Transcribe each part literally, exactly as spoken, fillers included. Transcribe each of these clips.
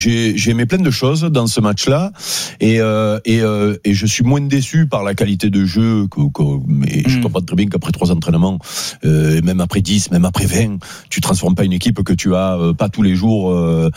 J'ai, j'ai aimé plein de choses dans ce match-là et euh, et, euh, et je suis moins déçu par la qualité de jeu que, que mais je comprends très bien qu'après trois entraînements, euh, même après dix, même après vingt, tu transformes pas une équipe que tu as euh, pas tous les jours euh,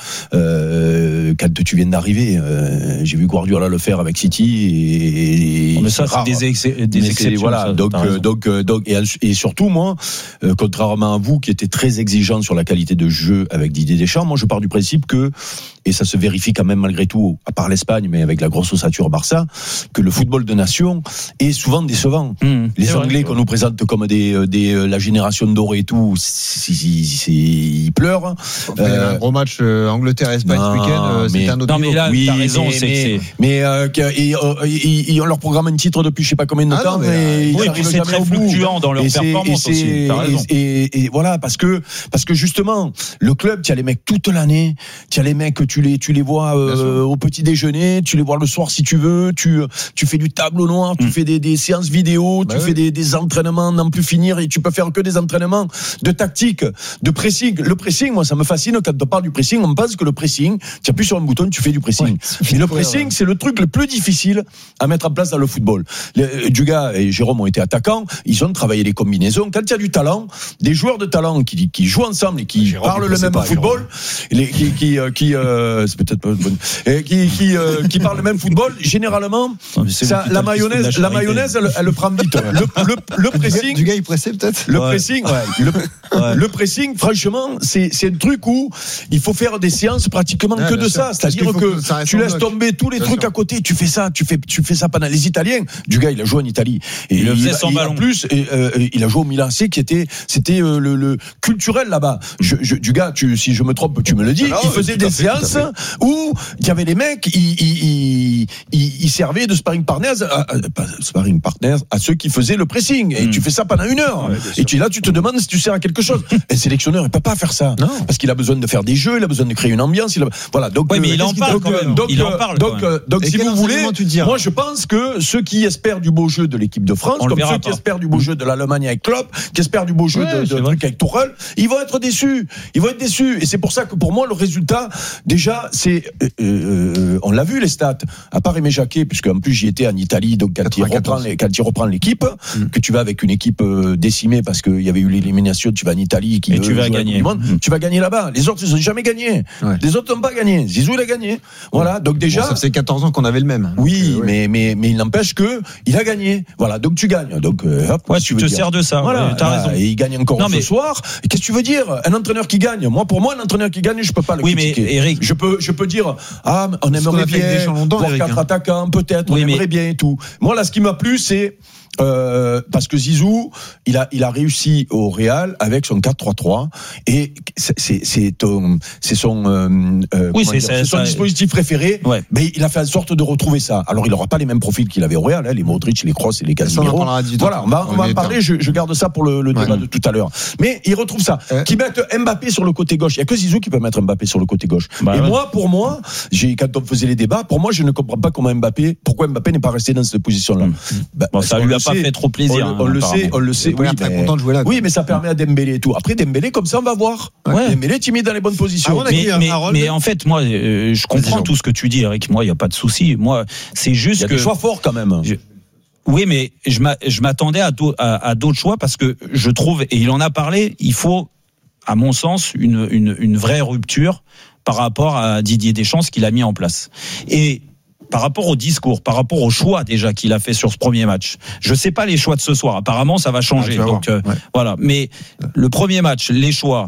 euh, quand tu viens d'arriver. Euh, j'ai vu Guardiola le faire avec City et, et mais ça c'est, c'est des, ex- des mais exceptions. Voilà, ça, donc euh, donc euh, donc et, et surtout moi, euh, contrairement à vous qui étiez très exigeant sur la qualité de jeu avec Didier Deschamps, moi je pars du principe que, et ça se vérifie quand même malgré tout, à part l'Espagne, mais avec la grosse ossature Barça, que le football de nation est souvent décevant. Mmh, les Anglais vrai, qu'on nous présente comme des, des la génération dorée et tout, c'est, c'est, c'est, ils pleurent. Euh, un gros match euh, Angleterre-Espagne ce week-end, euh, c'est un autre non, niveau. Mais là, oui, t'as raison, mais, c'est mais, c'est... mais euh, ils, ils, ils ont leur programme un titre depuis je sais pas combien de ah temps, non, mais, mais oui, puis c'est très fluctuant dans leur et performance aussi. Et, et, et voilà, parce que parce que justement, le club, tu as les mecs toute l'année, tu as les mecs, tu les tu les vois euh, au petit déjeuner, tu les vois le soir si tu veux, tu tu fais du tableau noir, tu mmh. fais des, des séances vidéo, bah tu oui. fais des, des entraînements n'en plus finir et tu peux faire que des entraînements de tactique, de pressing. Le pressing, moi ça me fascine quand on parle du pressing, on pense que le pressing, tu appuies sur un bouton, tu fais du pressing. Ouais, mais le pressing, ouais. c'est le truc le plus difficile à mettre en place dans le football. Le, Dugas et Jérôme ont été attaquants, ils ont travaillé les combinaisons. Quand il y a du talent, des joueurs de talent qui, qui jouent ensemble et qui Jérôme, parlent le même pas, football, les, qui, qui, qui euh, c'est peut-être pas bonne, et qui, qui, euh, qui parlent le même football, généralement, ça, la mayonnaise, la mayonnaise, elle, elle le prend vite. Le, le, le pressing, du gars, il pressait peut-être. Le ouais. pressing, ouais, le, ouais. le pressing, franchement, c'est, c'est un truc où il faut faire des séances pratiquement ouais, que de sûr. ça. C'est-à-dire que, que tu laisses tomber tous les bien trucs sûr. à côté, tu fais ça, tu fais, tu fais ça pendant les Italiens. Du gars, il a joué en Italie. Et il le faisait il, sans il, ballon. En plus, et, euh, il a joué au Milan A C, qui était, c'était euh, le, le culturel là-bas. Je, je, du gars, tu, si je me trompe, tu me le dis. Alors, il faisait des fait, séances où il y avait les mecs, ils, ils, ils, ils servaient de sparring partners, à, pas sparring partners, à ceux qui faisaient le pressing. Et mmh. tu fais ça pendant une heure. Ouais, et tu, là, tu te demandes si tu sers à quelque chose. Un sélectionneur, il peut pas faire ça. Non. Parce qu'il a besoin de faire des jeux, il a besoin de créer une ambiance. Il a, voilà. Donc, ouais, mais euh, il en parle quand même. Donc, il en parle. Donc, donc, donc si vous voulez, moi, je pense que ceux qui espèrent du beau jeu de l'équipe de France, comme ceux pas. qui espèrent du beau jeu de l'Allemagne avec Klopp, qui espèrent du beau jeu ouais, de, de truc avec Tuchel, ils vont être déçus. Ils vont être déçus. Et c'est pour ça que pour moi, le résultat, déjà, c'est, euh, euh, on l'a vu les stats. À part Aimé Jacquet, puisque en plus j'y étais en Italie, donc quand il reprend, les, quand il reprend l'équipe, mmh. que tu vas avec une équipe euh, décimée parce qu'il y avait eu l'élimination, tu vas en Italie, qui et tu vas gagner. Monde, mmh. Tu vas gagner là-bas. Les autres, ils n'ont jamais gagné. Ouais. Les autres n'ont pas gagné. Zizou, il a gagné. Voilà. Donc déjà. Bon, ça faisait quatorze ans qu'on avait le même. Oui, euh, ouais. mais mais mais il n'empêche que il a gagné. Voilà. Donc tu gagnes. Donc euh, hop. Ouais, tu te sers de ça. Voilà. Ouais, t'as là, raison. Et il gagne encore non, ce mais... soir. Et qu'est-ce que tu veux dire? Un entraîneur qui gagne. Moi, pour moi, un entraîneur qui gagne, je peux pas le oui, critiquer. Mais Eric, je peux je peux dire ah, on aimerait bien voir quatre attaquants, peut-être. On aimerait bien et tout. Moi, là, ce qui m'a plu, c'est Euh, parce que Zizou, il a, il a réussi au Real avec son quatre trois trois et c'est, c'est, c'est, ton, c'est son, euh, oui, c'est, dire, c'est son ça, dispositif préféré. Ouais. Mais il a fait en sorte de retrouver ça. Alors, il n'aura pas les mêmes profils qu'il avait au Real, hein, les Modric, les Kroos et les Casemiro. Voilà, on va, on va en parler. Je, je garde ça pour le, le débat ouais. de tout à l'heure. Mais il retrouve ça. Euh. Qui mette Mbappé sur le côté gauche. Il y a que Zizou qui peut mettre Mbappé sur le côté gauche. Bah, et ouais. moi, pour moi, j'ai, quand on faisait les débats, pour moi, je ne comprends pas comment Mbappé, pourquoi Mbappé n'est pas resté dans cette position-là. Mmh. Bah, bon, ça lui a pas fait trop plaisir. On, on le sait, on le sait. Oui, très mais, content de jouer là. Oui, mais ça permet à Dembélé et tout. Après Dembélé, comme ça, on va voir. Ouais. Dembélé, tu mis dans les bonnes positions. Ah, mais, mais, mais en fait, moi, euh, je comprends tout ce que tu dis, Eric. Moi, il y a pas de souci. Moi, c'est juste que. Il y a des choix forts quand même. Je... Oui, mais je, m'a... je m'attendais à, do... à, à d'autres choix parce que je trouve, et il en a parlé, il faut, à mon sens, une, une, une vraie rupture par rapport à Didier Deschamps, ce qu'il a mis en place. Et par rapport au discours, par rapport au choix déjà qu'il a fait sur ce premier match. Je sais pas les choix de ce soir. Apparemment, ça va changer. Ah, donc euh, ouais. voilà. Mais le premier match, les choix,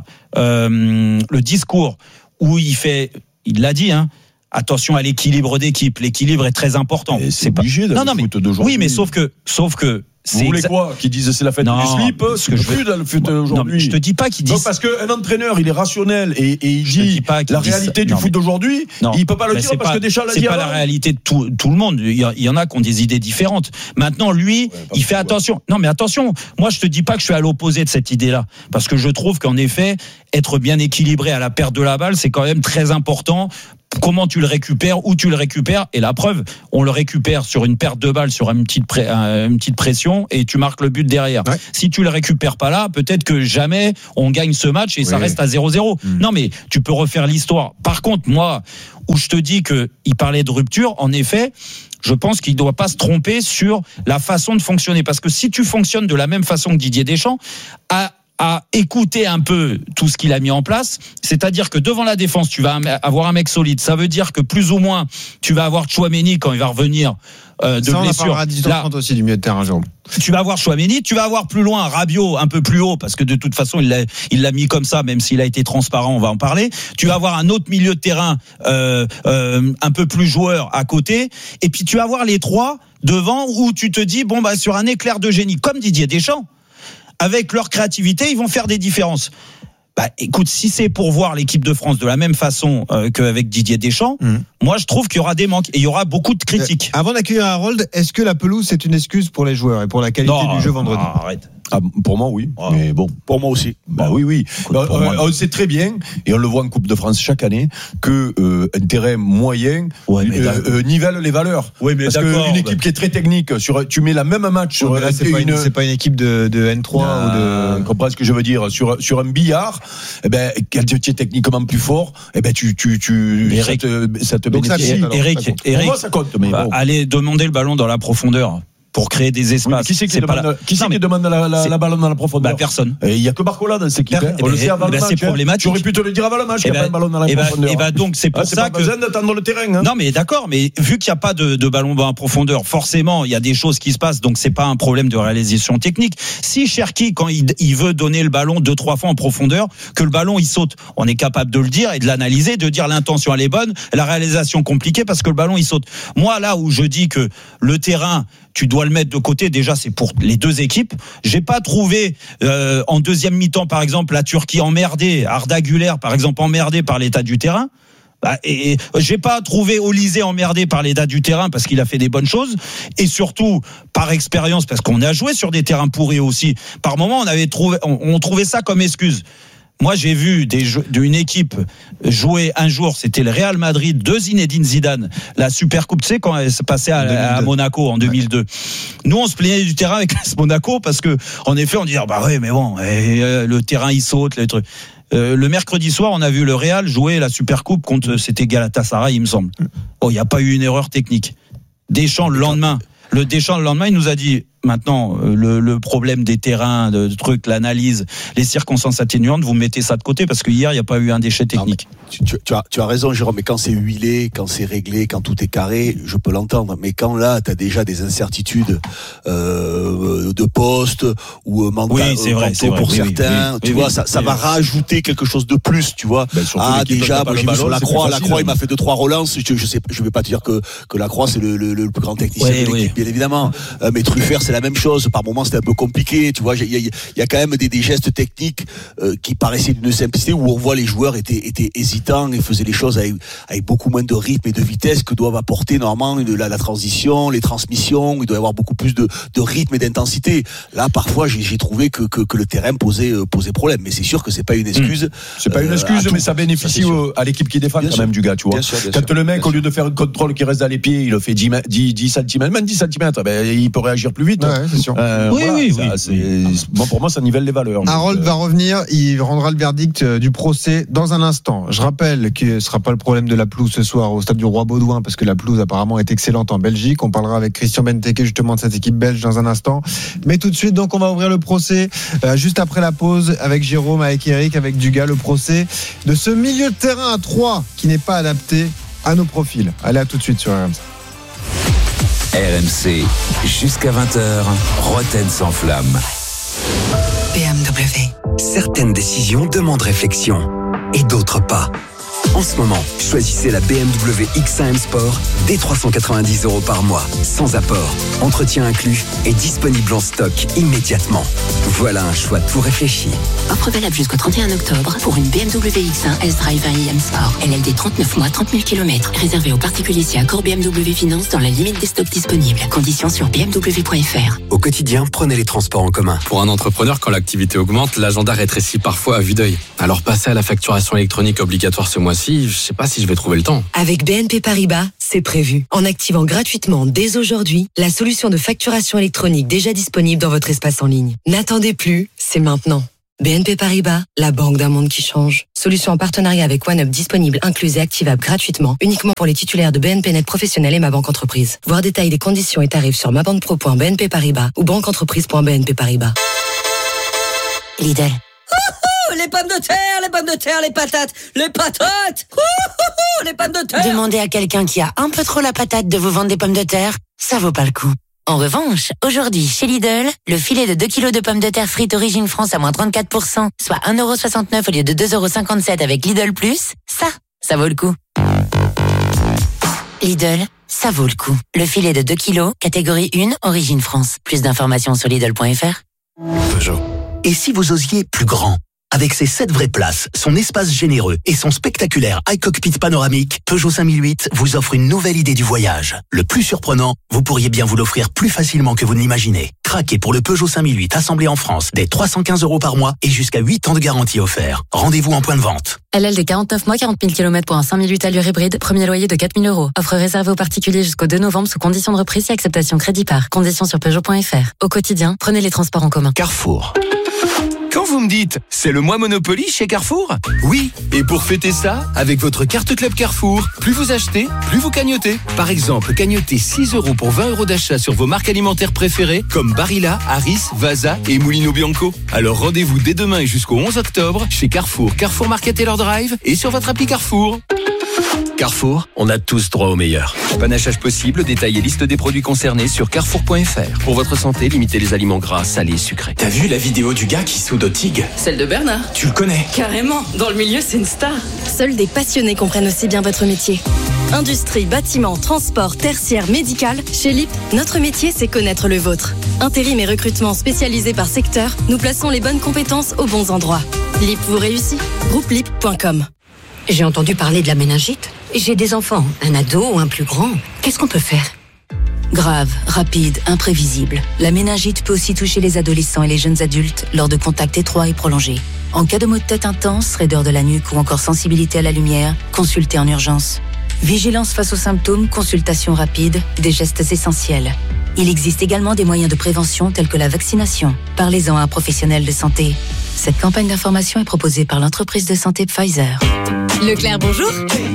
euh, le discours où il fait, il l'a dit, hein. Attention à l'équilibre d'équipe. L'équilibre est très important. Et c'est, c'est obligé. Pas... Non, non, mais oui, mais sauf que, sauf que. Vous voulez exa... quoi? Qu'ils disent c'est la fête non, du slip? Ce que je veux dans le foot aujourd'hui. Non, je te dis pas qu'ils disent. Non, parce qu'un entraîneur, il est rationnel et, et il dit la réalité du non, foot d'aujourd'hui. Non, il peut pas le dire parce pas, que Deschamps l'a dit. C'est pas avant. La réalité de tout, tout le monde. Il y, il y en a qui ont des idées différentes. Maintenant, lui, ouais, il fait attention. Non, mais attention. Moi, je te dis pas que je suis à l'opposé de cette idée-là, parce que je trouve qu'en effet, être bien équilibré à la perte de la balle, c'est quand même très important comment tu le récupères, où tu le récupères, et la preuve, on le récupère sur une perte de balle, sur une petite, pré, une petite pression, et tu marques le but derrière. Ouais. Si tu le récupères pas là, peut-être que jamais on gagne ce match et oui. ça reste à zéro zéro. Mmh. Non, mais tu peux refaire l'histoire. Par contre, moi, où je te dis qu'il parlait de rupture, en effet, je pense qu'il ne doit pas se tromper sur la façon de fonctionner. Parce que si tu fonctionnes de la même façon que Didier Deschamps, à à écouter un peu tout ce qu'il a mis en place, c'est-à-dire que devant la défense, tu vas avoir un mec solide. Ça veut dire que plus ou moins, tu vas avoir Tchouaméni quand il va revenir euh, de ça, blessure. On parlera à dix-huit heures trente aussi du milieu de terrain, Jérôme. Tu vas avoir Tchouaméni, tu vas avoir plus loin Rabiot un peu plus haut, parce que de toute façon, il l'a, il l'a mis comme ça, même s'il a été transparent, on va en parler. Tu vas avoir un autre milieu de terrain euh, euh, un peu plus joueur à côté, et puis tu vas avoir les trois devant où tu te dis, bon, bah sur un éclair de génie, comme Didier Deschamps, avec leur créativité, ils vont faire des différences. Bah, écoute, si c'est pour voir l'équipe de France de la même façon euh, qu'avec Didier Deschamps, mmh. moi je trouve qu'il y aura des manques et il y aura beaucoup de critiques. Euh, avant d'accueillir Harold, est-ce que la pelouse c'est une excuse pour les joueurs et pour la qualité non, du jeu vendredi? Non, arrête. Ah, pour moi, oui. Oh. Mais bon. Pour moi aussi. Bah oui, oui. Écoute, on, moi, on sait très bien, et on le voit en Coupe de France chaque année, que euh, un terrain moyen ouais, euh, euh, nivelle les valeurs. Oui, mais parce qu'une équipe bah. qui est très technique, sur, tu mets la même match sur. Oui, là, c'est, une, pas une, c'est pas une équipe de, de N trois ah, ou de. Comprends ce que je veux dire? Sur, sur un billard, eh ben, quand tu es techniquement plus fort, eh ben, tu, tu, tu, Eric, ça te, ça te donc bénéficie. Ça, Eric, ça Eric, pour moi, ça compte, mais bah, bon. Allez demander le ballon dans la profondeur. Pour créer des espaces. Oui, qui c'est qui, c'est demande, la... qui, c'est qui demande la, la, la balle dans la profondeur? Bah, personne. Il y a que Barcola dans cette équipe. Per- on le sait avant le match. C'est problématique. J'aurais pu te le dire avant le match qu'il n'y a pas de ballon dans la profondeur. Et bah donc c'est pour ah, c'est ça pas que. besoin d'attendre le terrain. Hein. Non mais d'accord, mais vu qu'il n'y a pas de, de ballon dans la profondeur, forcément il y a des choses qui se passent, donc c'est pas un problème de réalisation technique. Si Cherki, quand il, il veut donner le ballon deux trois fois en profondeur, que le ballon il saute, on est capable de le dire et de l'analyser, de dire l'intention elle est bonne, la réalisation compliquée parce que le ballon il saute. Moi là où je dis que le terrain tu dois le mettre de côté. Déjà, c'est pour les deux équipes. J'ai pas trouvé euh, en deuxième mi-temps, par exemple, la Turquie emmerdée, Arda Güler, par exemple, emmerdée par l'état du terrain. Bah, et, et j'ai pas trouvé Olysée emmerdé par l'état du terrain parce qu'il a fait des bonnes choses et surtout par expérience parce qu'on a joué sur des terrains pourris aussi. Par moment, on avait trouvé, on, on trouvait ça comme excuse. Moi, j'ai vu des jeux, d'une équipe jouer un jour, c'était le Real Madrid de Zinedine Zidane, la Supercoupe, tu sais, quand elle s'est passée à, à Monaco en deux mille deux. Ouais. Nous, on se plaignait du terrain avec l'A S Monaco parce que, en effet, on disait, ah bah ouais, mais bon, et, euh, le terrain, il saute, les trucs. Euh, le mercredi soir, on a vu le Real jouer la Supercoupe contre, c'était Galatasaray, il me semble. Oh, il n'y a pas eu une erreur technique. Deschamps, le lendemain, le Deschamps, le lendemain, il nous a dit, maintenant, le, le problème des terrains, de, de trucs, l'analyse, les circonstances atténuantes, vous mettez ça de côté parce que hier, il n'y a pas eu un déchet technique. Non, tu, tu, tu, as, tu as raison, Jérôme, mais quand c'est huilé, quand c'est réglé, quand tout est carré, je peux l'entendre. Mais quand là, tu as déjà des incertitudes euh, de poste ou mental, oui, c'est vrai, c'est pour vrai, certains, oui, oui, tu oui, vois, oui, ça, ça oui, va oui. rajouter quelque chose de plus, tu vois. Ben, ah, déjà, moi, j'ai vu sur la Croix, la Croix, il m'a fait deux, trois relances. Je, je sais, je vais pas te dire que, que la Croix, c'est le, le, le plus grand technicien oui, de l'équipe, oui. bien évidemment. Euh, mais Truffert, c'est la même chose. Par moment, c'était un peu compliqué, tu vois. Il y, y a quand même des, des gestes techniques euh, qui paraissaient d'une simplicité où on voit les joueurs étaient, étaient hésitants et faisaient les choses avec, avec beaucoup moins de rythme et de vitesse que doivent apporter normalement la, la transition, les transmissions. Il doit y avoir beaucoup plus de, de rythme et d'intensité. Là, parfois, j'ai, j'ai trouvé que, que, que le terrain posait, euh, posait problème. Mais c'est sûr que c'est pas une excuse. Mmh. C'est pas une excuse, euh, mais ça bénéficie ça, au, à l'équipe qui défend bien quand sûr. Même du gars, tu vois. Bien sûr, bien Quand sûr, le mec, au lieu de faire un contrôle qui reste dans les pieds, il le fait dix, dix, dix centimètres, même dix centimètres, ben, il peut réagir plus vite. Ouais, c'est sûr. Euh, oui, voilà, oui, ça, oui. C'est, bon, pour moi, ça nivelle les valeurs. Harold donc, va revenir, il rendra le verdict du procès dans un instant. Je rappelle que ce ne sera pas le problème de la pelouse ce soir au stade du Roi Baudouin, parce que la pelouse apparemment est excellente en Belgique. On parlera avec Christian Benteke justement de cette équipe belge dans un instant. Mais tout de suite, donc, on va ouvrir le procès euh, juste après la pause avec Jérôme, avec Eric, avec Dugas, le procès de ce milieu de terrain à trois qui n'est pas adapté à nos profils. Allez, à tout de suite sur R M C. R M C, jusqu'à vingt heures, Roten sans flamme. B M W. Certaines décisions demandent réflexion et d'autres pas. En ce moment, choisissez la B M W X un M Sport dès trois cent quatre-vingt-dix euros par mois, sans apport, entretien inclus et disponible en stock immédiatement. Voilà un choix tout réfléchi. Offre valable jusqu'au trente et un octobre pour une B M W X un S-Drive un i M Sport. L L D trente-neuf mois, trente mille kilomètres. Réservé aux particuliers si accord B M W Finance dans la limite des stocks disponibles. Conditions sur b m w point f r. Au quotidien, prenez les transports en commun. Pour un entrepreneur, quand l'activité augmente, l'agenda rétrécit parfois à vue d'œil. Alors passez à la facturation électronique obligatoire ce mois-ci mois-ci, je sais pas si je vais trouver le temps. Avec B N P Paribas, c'est prévu. En activant gratuitement dès aujourd'hui la solution de facturation électronique déjà disponible dans votre espace en ligne. N'attendez plus, c'est maintenant. B N P Paribas, la banque d'un monde qui change. Solution en partenariat avec OneUp disponible, incluse et activable gratuitement, uniquement pour les titulaires de B N P Net Professionnel et Ma Banque Entreprise. Voir détails des conditions et tarifs sur mabanquepro point b n p paribas ou banqueentreprise point b n p paribas. Lidl. Les pommes de terre, les pommes de terre, les patates, les patates, Ouh, les pommes de terre. Demandez à quelqu'un qui a un peu trop la patate de vous vendre des pommes de terre, ça vaut pas le coup. En revanche, aujourd'hui, chez Lidl, le filet de deux kilos de pommes de terre frites Origine France à moins trente-quatre pour cent, soit un euro soixante-neuf au lieu de deux euros cinquante-sept avec Lidl Plus, ça, ça vaut le coup. Lidl, ça vaut le coup. Le filet de deux kilos, catégorie un, Origine France. Plus d'informations sur Lidl point f r. Peugeot. Et si vous osiez plus grand ? Avec ses sept vraies places, son espace généreux et son spectaculaire iCockpit panoramique, Peugeot cinq mille huit vous offre une nouvelle idée du voyage. Le plus surprenant, vous pourriez bien vous l'offrir plus facilement que vous ne l'imaginez. Craquez pour le Peugeot cinq mille huit assemblé en France dès trois cent quinze euros par mois et jusqu'à huit ans de garantie offert. Rendez-vous en point de vente. L L D quarante-neuf mois, quarante mille kilomètres pour un cinq mille huit allure hybride, premier loyer de quatre mille euros. Offre réservée aux particuliers jusqu'au deux novembre sous conditions de reprise et acceptation crédit par. Conditions sur Peugeot point f r. Au quotidien, prenez les transports en commun. Carrefour. Quand vous me dites, c'est le mois Monopoly chez Carrefour ? Oui, et pour fêter ça, avec votre carte Club Carrefour, plus vous achetez, plus vous cagnotez. Par exemple, cagnotez six euros pour vingt euros d'achat sur vos marques alimentaires préférées, comme Barilla, Harris, Vasa et Mulino Bianco. Alors rendez-vous dès demain et jusqu'au onze octobre, chez Carrefour, Carrefour Market et leur Drive, et sur votre appli Carrefour. Carrefour, on a tous droit au meilleur. Panachage possible, détail et liste des produits concernés sur carrefour point f r. Pour votre santé, limitez les aliments gras, salés, sucrés. T'as vu la vidéo du gars qui soude au TIG ? Celle de Bernard. Tu le connais ? Carrément, dans le milieu, c'est une star. Seuls des passionnés comprennent aussi bien votre métier. Industrie, bâtiment, transport, tertiaire, médical, chez L I P, notre métier, c'est connaître le vôtre. Intérim et recrutement spécialisés par secteur, nous plaçons les bonnes compétences aux bons endroits. L I P vous réussit. groupe lip point com. J'ai entendu parler de la méningite. J'ai des enfants, un ado ou un plus grand. Qu'est-ce qu'on peut faire ? Grave, rapide, imprévisible. La méningite peut aussi toucher les adolescents et les jeunes adultes lors de contacts étroits et prolongés. En cas de maux de tête intense, raideur de la nuque ou encore sensibilité à la lumière, consultez en urgence. Vigilance face aux symptômes, consultation rapide, des gestes essentiels. Il existe également des moyens de prévention tels que la vaccination. Parlez-en à un professionnel de santé. Cette campagne d'information est proposée par l'entreprise de santé Pfizer. Leclerc, bonjour.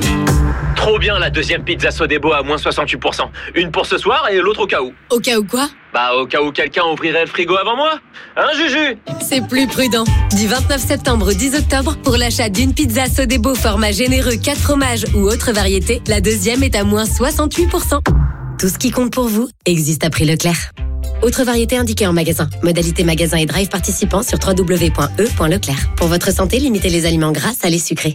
Trop bien la deuxième pizza Sodebo à moins soixante-huit pour cent. Une pour ce soir et l'autre au cas où. Au cas où quoi ? Bah au cas où quelqu'un ouvrirait le frigo avant moi. Hein Juju ? C'est plus prudent. Du vingt-neuf septembre au dix octobre, pour l'achat d'une pizza Sodebo format généreux quatre fromages ou autre variété, la deuxième est à moins soixante-huit pour cent. Tout ce qui compte pour vous existe à prix Leclerc. Autre variété indiquée en magasin. Modalité magasin et drive participants sur w w w point e point leclerc. Pour votre santé, limitez les aliments gras, salés, sucrés.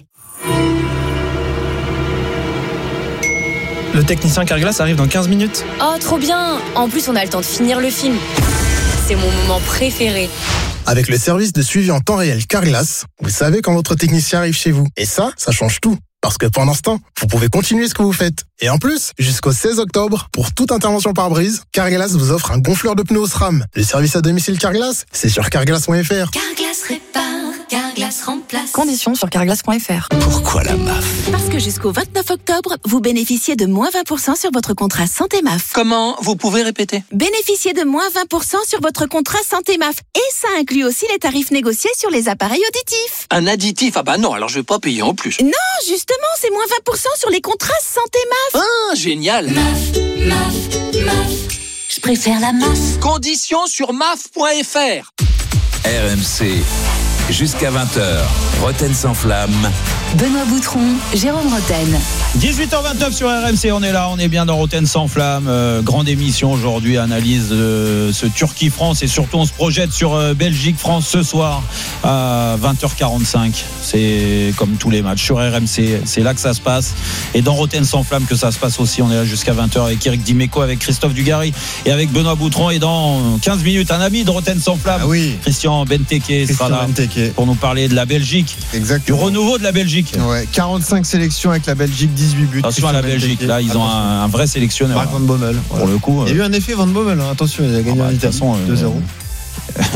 Le technicien Carglass arrive dans quinze minutes. Oh, trop bien! En plus, on a le temps de finir le film. C'est mon moment préféré. Avec le service de suivi en temps réel Carglass, vous savez quand votre technicien arrive chez vous. Et ça, ça change tout. Parce que pendant ce temps, vous pouvez continuer ce que vous faites. Et en plus, jusqu'au seize octobre, pour toute intervention par brise, Carglass vous offre un gonfleur de pneus SRAM. Le service à domicile Carglass, c'est sur carglass point f r. Carglass répare, Carglass remplace. Conditions sur carglass point f r. Pourquoi la M A F ? Parce que jusqu'au vingt-neuf octobre, vous bénéficiez de moins vingt pour cent sur votre contrat santé M A F. Comment ? Vous pouvez répéter ? Bénéficiez de moins vingt pour cent sur votre contrat santé M A F. Et ça inclut aussi les tarifs négociés sur les appareils auditifs. Un additif ? Ah bah non, alors je vais pas payer en plus. Non, justement, c'est moins vingt pour cent sur les contrats santé M A F. Ah, génial. M A F, M A F, M A F. Je préfère la M A F. Conditions sur M A F point f r. R M C, jusqu'à vingt heures, Roten sans flamme. Benoît Boutron, Jérôme Roten. dix-huit heures vingt-neuf sur R M C, on est là, on est bien dans Roten sans flamme. Euh, grande émission aujourd'hui, analyse euh, ce Turquie-France et surtout on se projette sur euh, Belgique-France ce soir à vingt heures quarante-cinq. C'est comme tous les matchs sur R M C, c'est là que ça se passe. Et dans Roten sans flamme que ça se passe aussi, on est là jusqu'à vingt heures avec Eric Dimeco, avec Christophe Dugarry et avec Benoît Boutron. Et dans quinze minutes, un ami de Roten sans flamme, ah oui. Christian Benteke Christian sera là Benteke. Pour nous parler de la Belgique, exactement. Du renouveau de la Belgique. Ouais, quarante-cinq sélections avec la Belgique, dix-huit buts. Attention à la Belgique, là ils ont un, un vrai sélectionneur. Marc Van Bommel. Pour le coup. Il y a eu un effet Van Bommel, hein. Attention, il a gagné ah bah, en Italie, façon, deux zéro. Euh,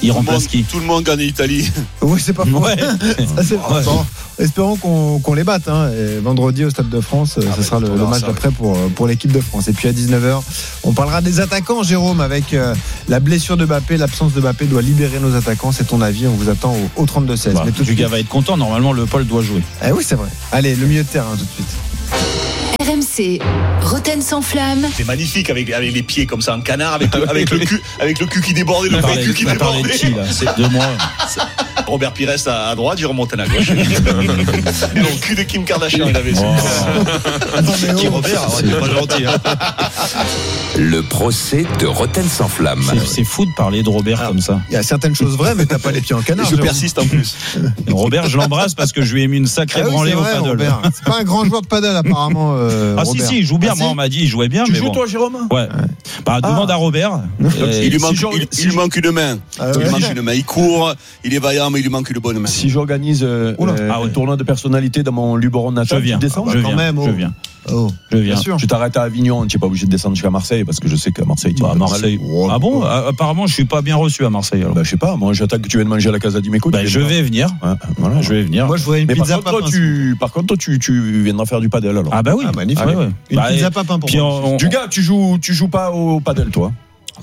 il remplace qui? Tout le monde gagne l'Italie. Oui, c'est pas faux. Ouais. Ça, c'est ouais. Bon, espérons qu'on, qu'on les batte. Hein. Et vendredi au Stade de France, ah, ce sera le, le match d'après pour, pour l'équipe de France. Et puis à dix-neuf heures, on parlera des attaquants, Jérôme, avec euh, la blessure de Mbappé. L'absence de Mbappé doit libérer nos attaquants. C'est ton avis. On vous attend au, au trente-deux seize. Bah, le gars va être content. Normalement, le Paul doit jouer. Eh oui, c'est vrai. Allez, le milieu de terrain tout de suite. R M C, Roten sans flamme. C'est magnifique avec, avec les pieds comme ça en canard, avec le, avec le cul, avec le cul qui débordait, le vrai cul qui débordait. De qui, là c'est de moi. Robert Pires à, à droite, Jérôme Montaigne à gauche. Non, le cul de Kim Kardashian, il avait. Oh. Qui Robert, c'est pas gentil. Hein. Le procès de Roten sans flamme. C'est, c'est fou de parler de Robert ah, comme ça. Il y a certaines choses vraies, mais t'as pas les pieds en canard. Et je persiste en plus. Robert, je l'embrasse parce que je lui ai mis une sacrée ah oui, branlée au paddle. Robert. C'est pas un grand joueur de paddle apparemment. Euh, ah Robert. si si, il joue bien. Ah, Moi, si on m'a dit, il jouait bien. Tu mais joues bon. toi, Jérôme? Ouais. Bah, ah. demande à Robert. Euh, il lui manque, si il, si il lui manque une main. Ah, ouais. Il manque une main. Il court, il est vaillant, mais il lui manque une bonne main. Si j'organise euh, euh, ah, ouais. un tournoi de personnalité dans mon Luberon natal, je viens. tu descends je viens. quand même. Oh. Je viens. Oh, je viens. Tu t'arrêtes à Avignon, tu n'es pas obligé de descendre jusqu'à Marseille parce que je sais qu'à Marseille, tu bah, Marseille. Oh, ah bon? Oh. Apparemment, je suis pas bien reçu à Marseille. Alors. Bah, je sais pas. Moi, j'attends que tu viennes manger à la Casa d'Imeco. Bah, je vais venir. Ouais, voilà, je vais venir. Moi, je voudrais une Mais pizza par contre, toi, tu, par contre, toi, tu, tu viendras faire du paddle alors. Ah bah oui. Ah, magnifique. Ah, ouais. Une bah, pizza papin pour moi. On... Du gars, tu joues, tu joues pas au paddle, toi?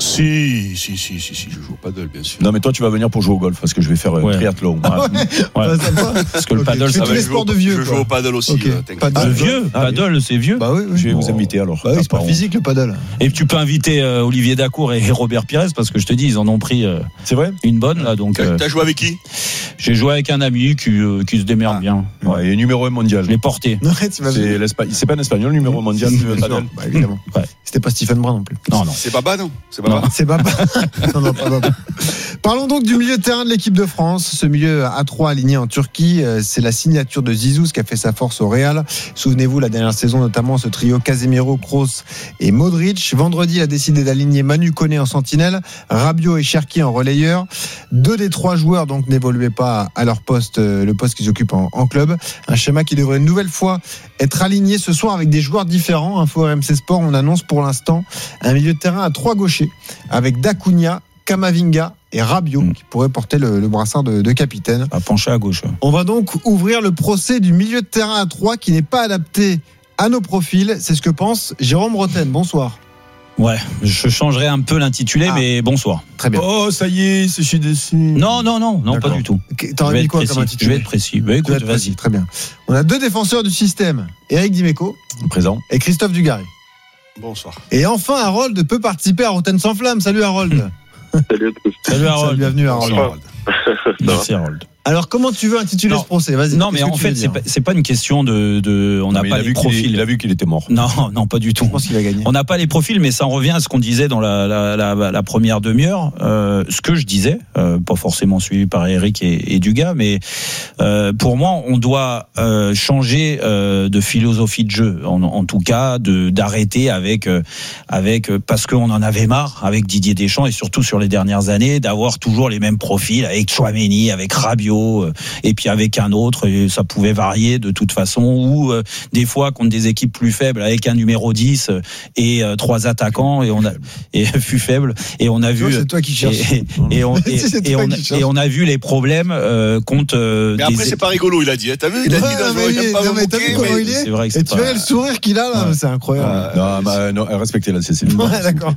Si, si, si, si, si, je joue au paddle, bien sûr. Non, mais toi, tu vas venir pour jouer au golf parce que je vais faire ouais. triathlon. Ah ouais. Ouais. Ouais. Parce que le okay. paddle, ça va. Je sports de vieux. Je joue au paddle aussi. Okay. Euh, paddle. Vieux, ah, paddle, c'est vieux. Bah oui, oui. Je vais bon. vous inviter alors. Bah oui, c'est pas physique le paddle. Et tu peux inviter euh, Olivier Dacour et Robert Pires parce que je te dis, ils en ont pris. Euh, c'est vrai. Une bonne là, donc. Euh, T'as joué avec qui? J'ai joué avec un ami qui, euh, qui se démerde ah. bien. Ouais, il est numéro un mondial. Je l'ai porté. C'est, c'est pas un espagnol, numéro un mondial. Bah évidemment. C'était pas Stephen Brun non plus. Non, non. C'est Baba, non? C'est Baba. C'est Baba. Non, non, pas Baba. Parlons donc du milieu de terrain de l'équipe de France. Ce milieu à trois aligné en Turquie, c'est la signature de Zizou, ce qui a fait sa force au Real. Souvenez-vous, la dernière saison, notamment ce trio Casemiro, Kroos et Modric. Vendredi, il a décidé d'aligner Manu Koné en sentinelle, Rabiot et Cherki en relayeur. Deux des trois joueurs donc n'évoluaient pas à leur poste, le poste qu'ils occupent en, en club. Un schéma qui devrait une nouvelle fois être aligné ce soir avec des joueurs différents. Info R M C Sport, on annonce pour l'instant un milieu de terrain à trois gauchers avec Dacunia, Kamavinga et Rabiot mmh. qui pourraient porter le, le brassard de, de capitaine. À pencher à gauche. On va donc ouvrir le procès du milieu de terrain à trois qui n'est pas adapté à nos profils. C'est ce que pense Jérôme Roten. Bonsoir. Ouais, je changerai un peu l'intitulé, ah. mais bonsoir. Très bien. Oh, ça y est, c'est chez Dessus. Non, non, non, non, D'accord. pas du tout. T'aurais mis quoi comme intitulé? Je vais être précis. Bah, écoute, vas-y. Précis. Très bien. On a deux défenseurs du système, Eric Dimeco, présent, et Christophe Dugarry. Bonsoir. Et enfin, Harold peut participer à Roten sans flamme. Salut Harold. Salut à tous. Salut Harold. Salut, bienvenue Harold. Harold. Merci Harold. Alors, comment tu veux intituler non. ce procès? Vas-y. Non, mais en fait, c'est pas, c'est pas une question de, de on n'a pas les profils. Il, il a vu qu'il était mort. Non, non, pas du tout. Je pense qu'il a gagné. On n'a pas les profils, mais ça en revient à ce qu'on disait dans la, la, la, la première demi-heure. Euh, ce que je disais, euh, pas forcément suivi par Eric et, et Dugas, mais euh, pour moi, on doit euh, changer euh, de philosophie de jeu. En, en tout cas, de d'arrêter avec euh, avec parce qu'on en avait marre avec Didier Deschamps et surtout sur les dernières années d'avoir toujours les mêmes profils avec Tchouaméni, avec Rabiot. Et puis avec un autre, et ça pouvait varier de toute façon, ou euh, des fois contre des équipes plus faibles avec un numéro dix et euh, trois attaquants et on a et fut faible et on a vu c'est toi qui cherches. et, et, on, et, et, on, et on a vu les problèmes euh, contre euh, mais après c'est pas rigolo, il a dit, t'as vu, il a dit il a pas moqué, comment il est, c'est vrai que c'est et tu vois le sourire qu'il a là, ouais. C'est incroyable. Non, bah, non, respectez la C C. Ouais, d'accord.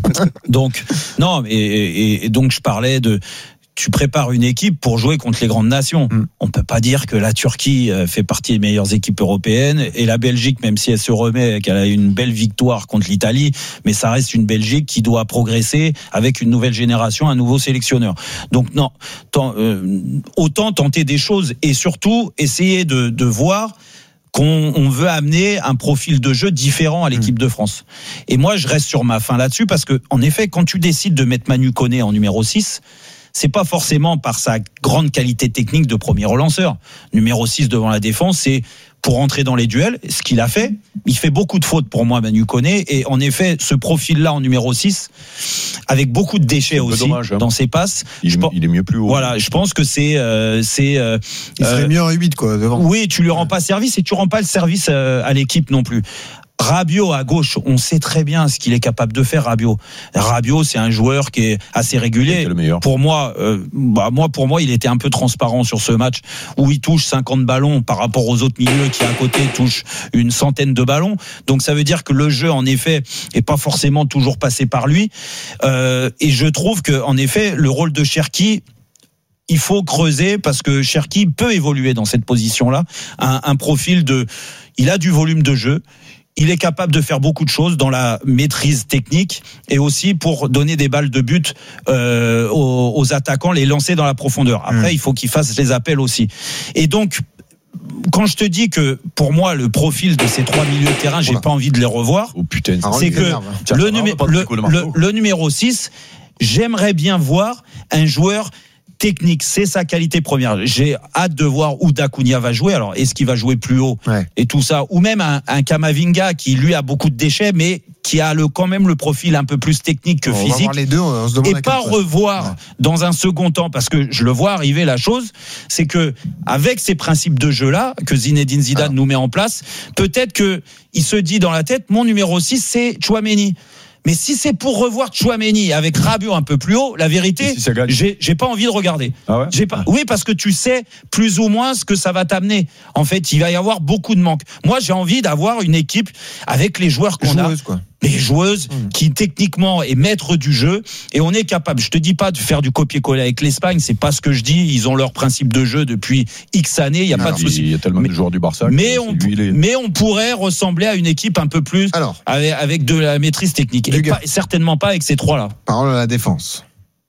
Donc non, et, et, et donc je parlais de tu prépares une équipe pour jouer contre les grandes nations. Mm. On peut pas dire que la Turquie fait partie des meilleures équipes européennes et la Belgique, même si elle se remet, qu'elle a eu une belle victoire contre l'Italie, mais ça reste une Belgique qui doit progresser avec une nouvelle génération, un nouveau sélectionneur. Donc non, tant, euh, autant tenter des choses et surtout essayer de, de voir qu'on on veut amener un profil de jeu différent à l'équipe de France. Et moi, je reste sur ma faim là-dessus parce que, en effet, quand tu décides de mettre Manu Koné en numéro six, c'est pas forcément par sa grande qualité technique de premier relanceur. Numéro six devant la défense, c'est pour entrer dans les duels, ce qu'il a fait. Il fait beaucoup de fautes pour moi, Manu Koné, et en effet, ce profil-là en numéro six, avec beaucoup de déchets aussi dommage, hein. Dans ses passes. Il, je, il est mieux plus haut. Voilà, je pense que c'est... Euh, c'est euh, il serait euh, mieux en huit, quoi, devant. Oui, tu lui rends pas service et tu rends pas le service euh, à l'équipe non plus. Rabiot à gauche, on sait très bien ce qu'il est capable de faire. Rabiot, Rabiot, c'est un joueur qui est assez régulier. C'est le meilleur. Pour moi, euh, bah moi, pour moi, il était un peu transparent sur ce match où il touche cinquante ballons par rapport aux autres milieux qui à côté touchent une centaine de ballons. Donc ça veut dire que le jeu, en effet, est pas forcément toujours passé par lui. Euh, et je trouve que, en effet, le rôle de Cherki, il faut creuser parce que Cherki peut évoluer dans cette position-là. Un, un profil de, il a du volume de jeu. Il est capable de faire beaucoup de choses dans la maîtrise technique et aussi pour donner des balles de but euh, aux, aux attaquants, les lancer dans la profondeur. Après, mmh. il faut qu'il fasse les appels aussi. Et donc, quand je te dis que pour moi le profil de ces trois milieux de terrain, j'ai voilà. pas envie de les revoir. Oh putain, c'est que le, numé- le, le, le numéro six, j'aimerais bien voir un joueur technique, c'est sa qualité première. J'ai hâte de voir où Dacunia va jouer. Alors, est-ce qu'il va jouer plus haut ouais. et tout ça, ou même un, un Kamavinga qui lui a beaucoup de déchets, mais qui a le, quand même le profil un peu plus technique que on physique. Va voir les deux, on se demande et pas revoir ouais. dans un second temps, parce que je le vois arriver. La chose, c'est que avec ces principes de jeu là que Zinedine Zidane Alors. nous met en place, peut-être que il se dit dans la tête, mon numéro six, c'est Tchouaméni. Mais si c'est pour revoir Tchouaméni avec Rabiot un peu plus haut, la vérité, si j'ai, j'ai pas envie de regarder. Ah ouais j'ai pas, oui, parce que tu sais plus ou moins ce que ça va t'amener. En fait, il va y avoir beaucoup de manques. Moi, j'ai envie d'avoir une équipe avec les joueurs qu'on joueuses, a. Quoi. Les joueuses mmh. qui techniquement est maître du jeu et on est capable. Je te dis pas de faire du copier-coller avec l'Espagne, c'est pas ce que je dis. Ils ont leur principe de jeu depuis X années. Il y a Alors, pas de souci. Il y a tellement mais, de joueurs du Barça. Mais on, lui, est... mais on pourrait ressembler à une équipe un peu plus Alors, avec, avec de la maîtrise technique. Et pas, certainement pas avec ces trois-là. Parole à la défense.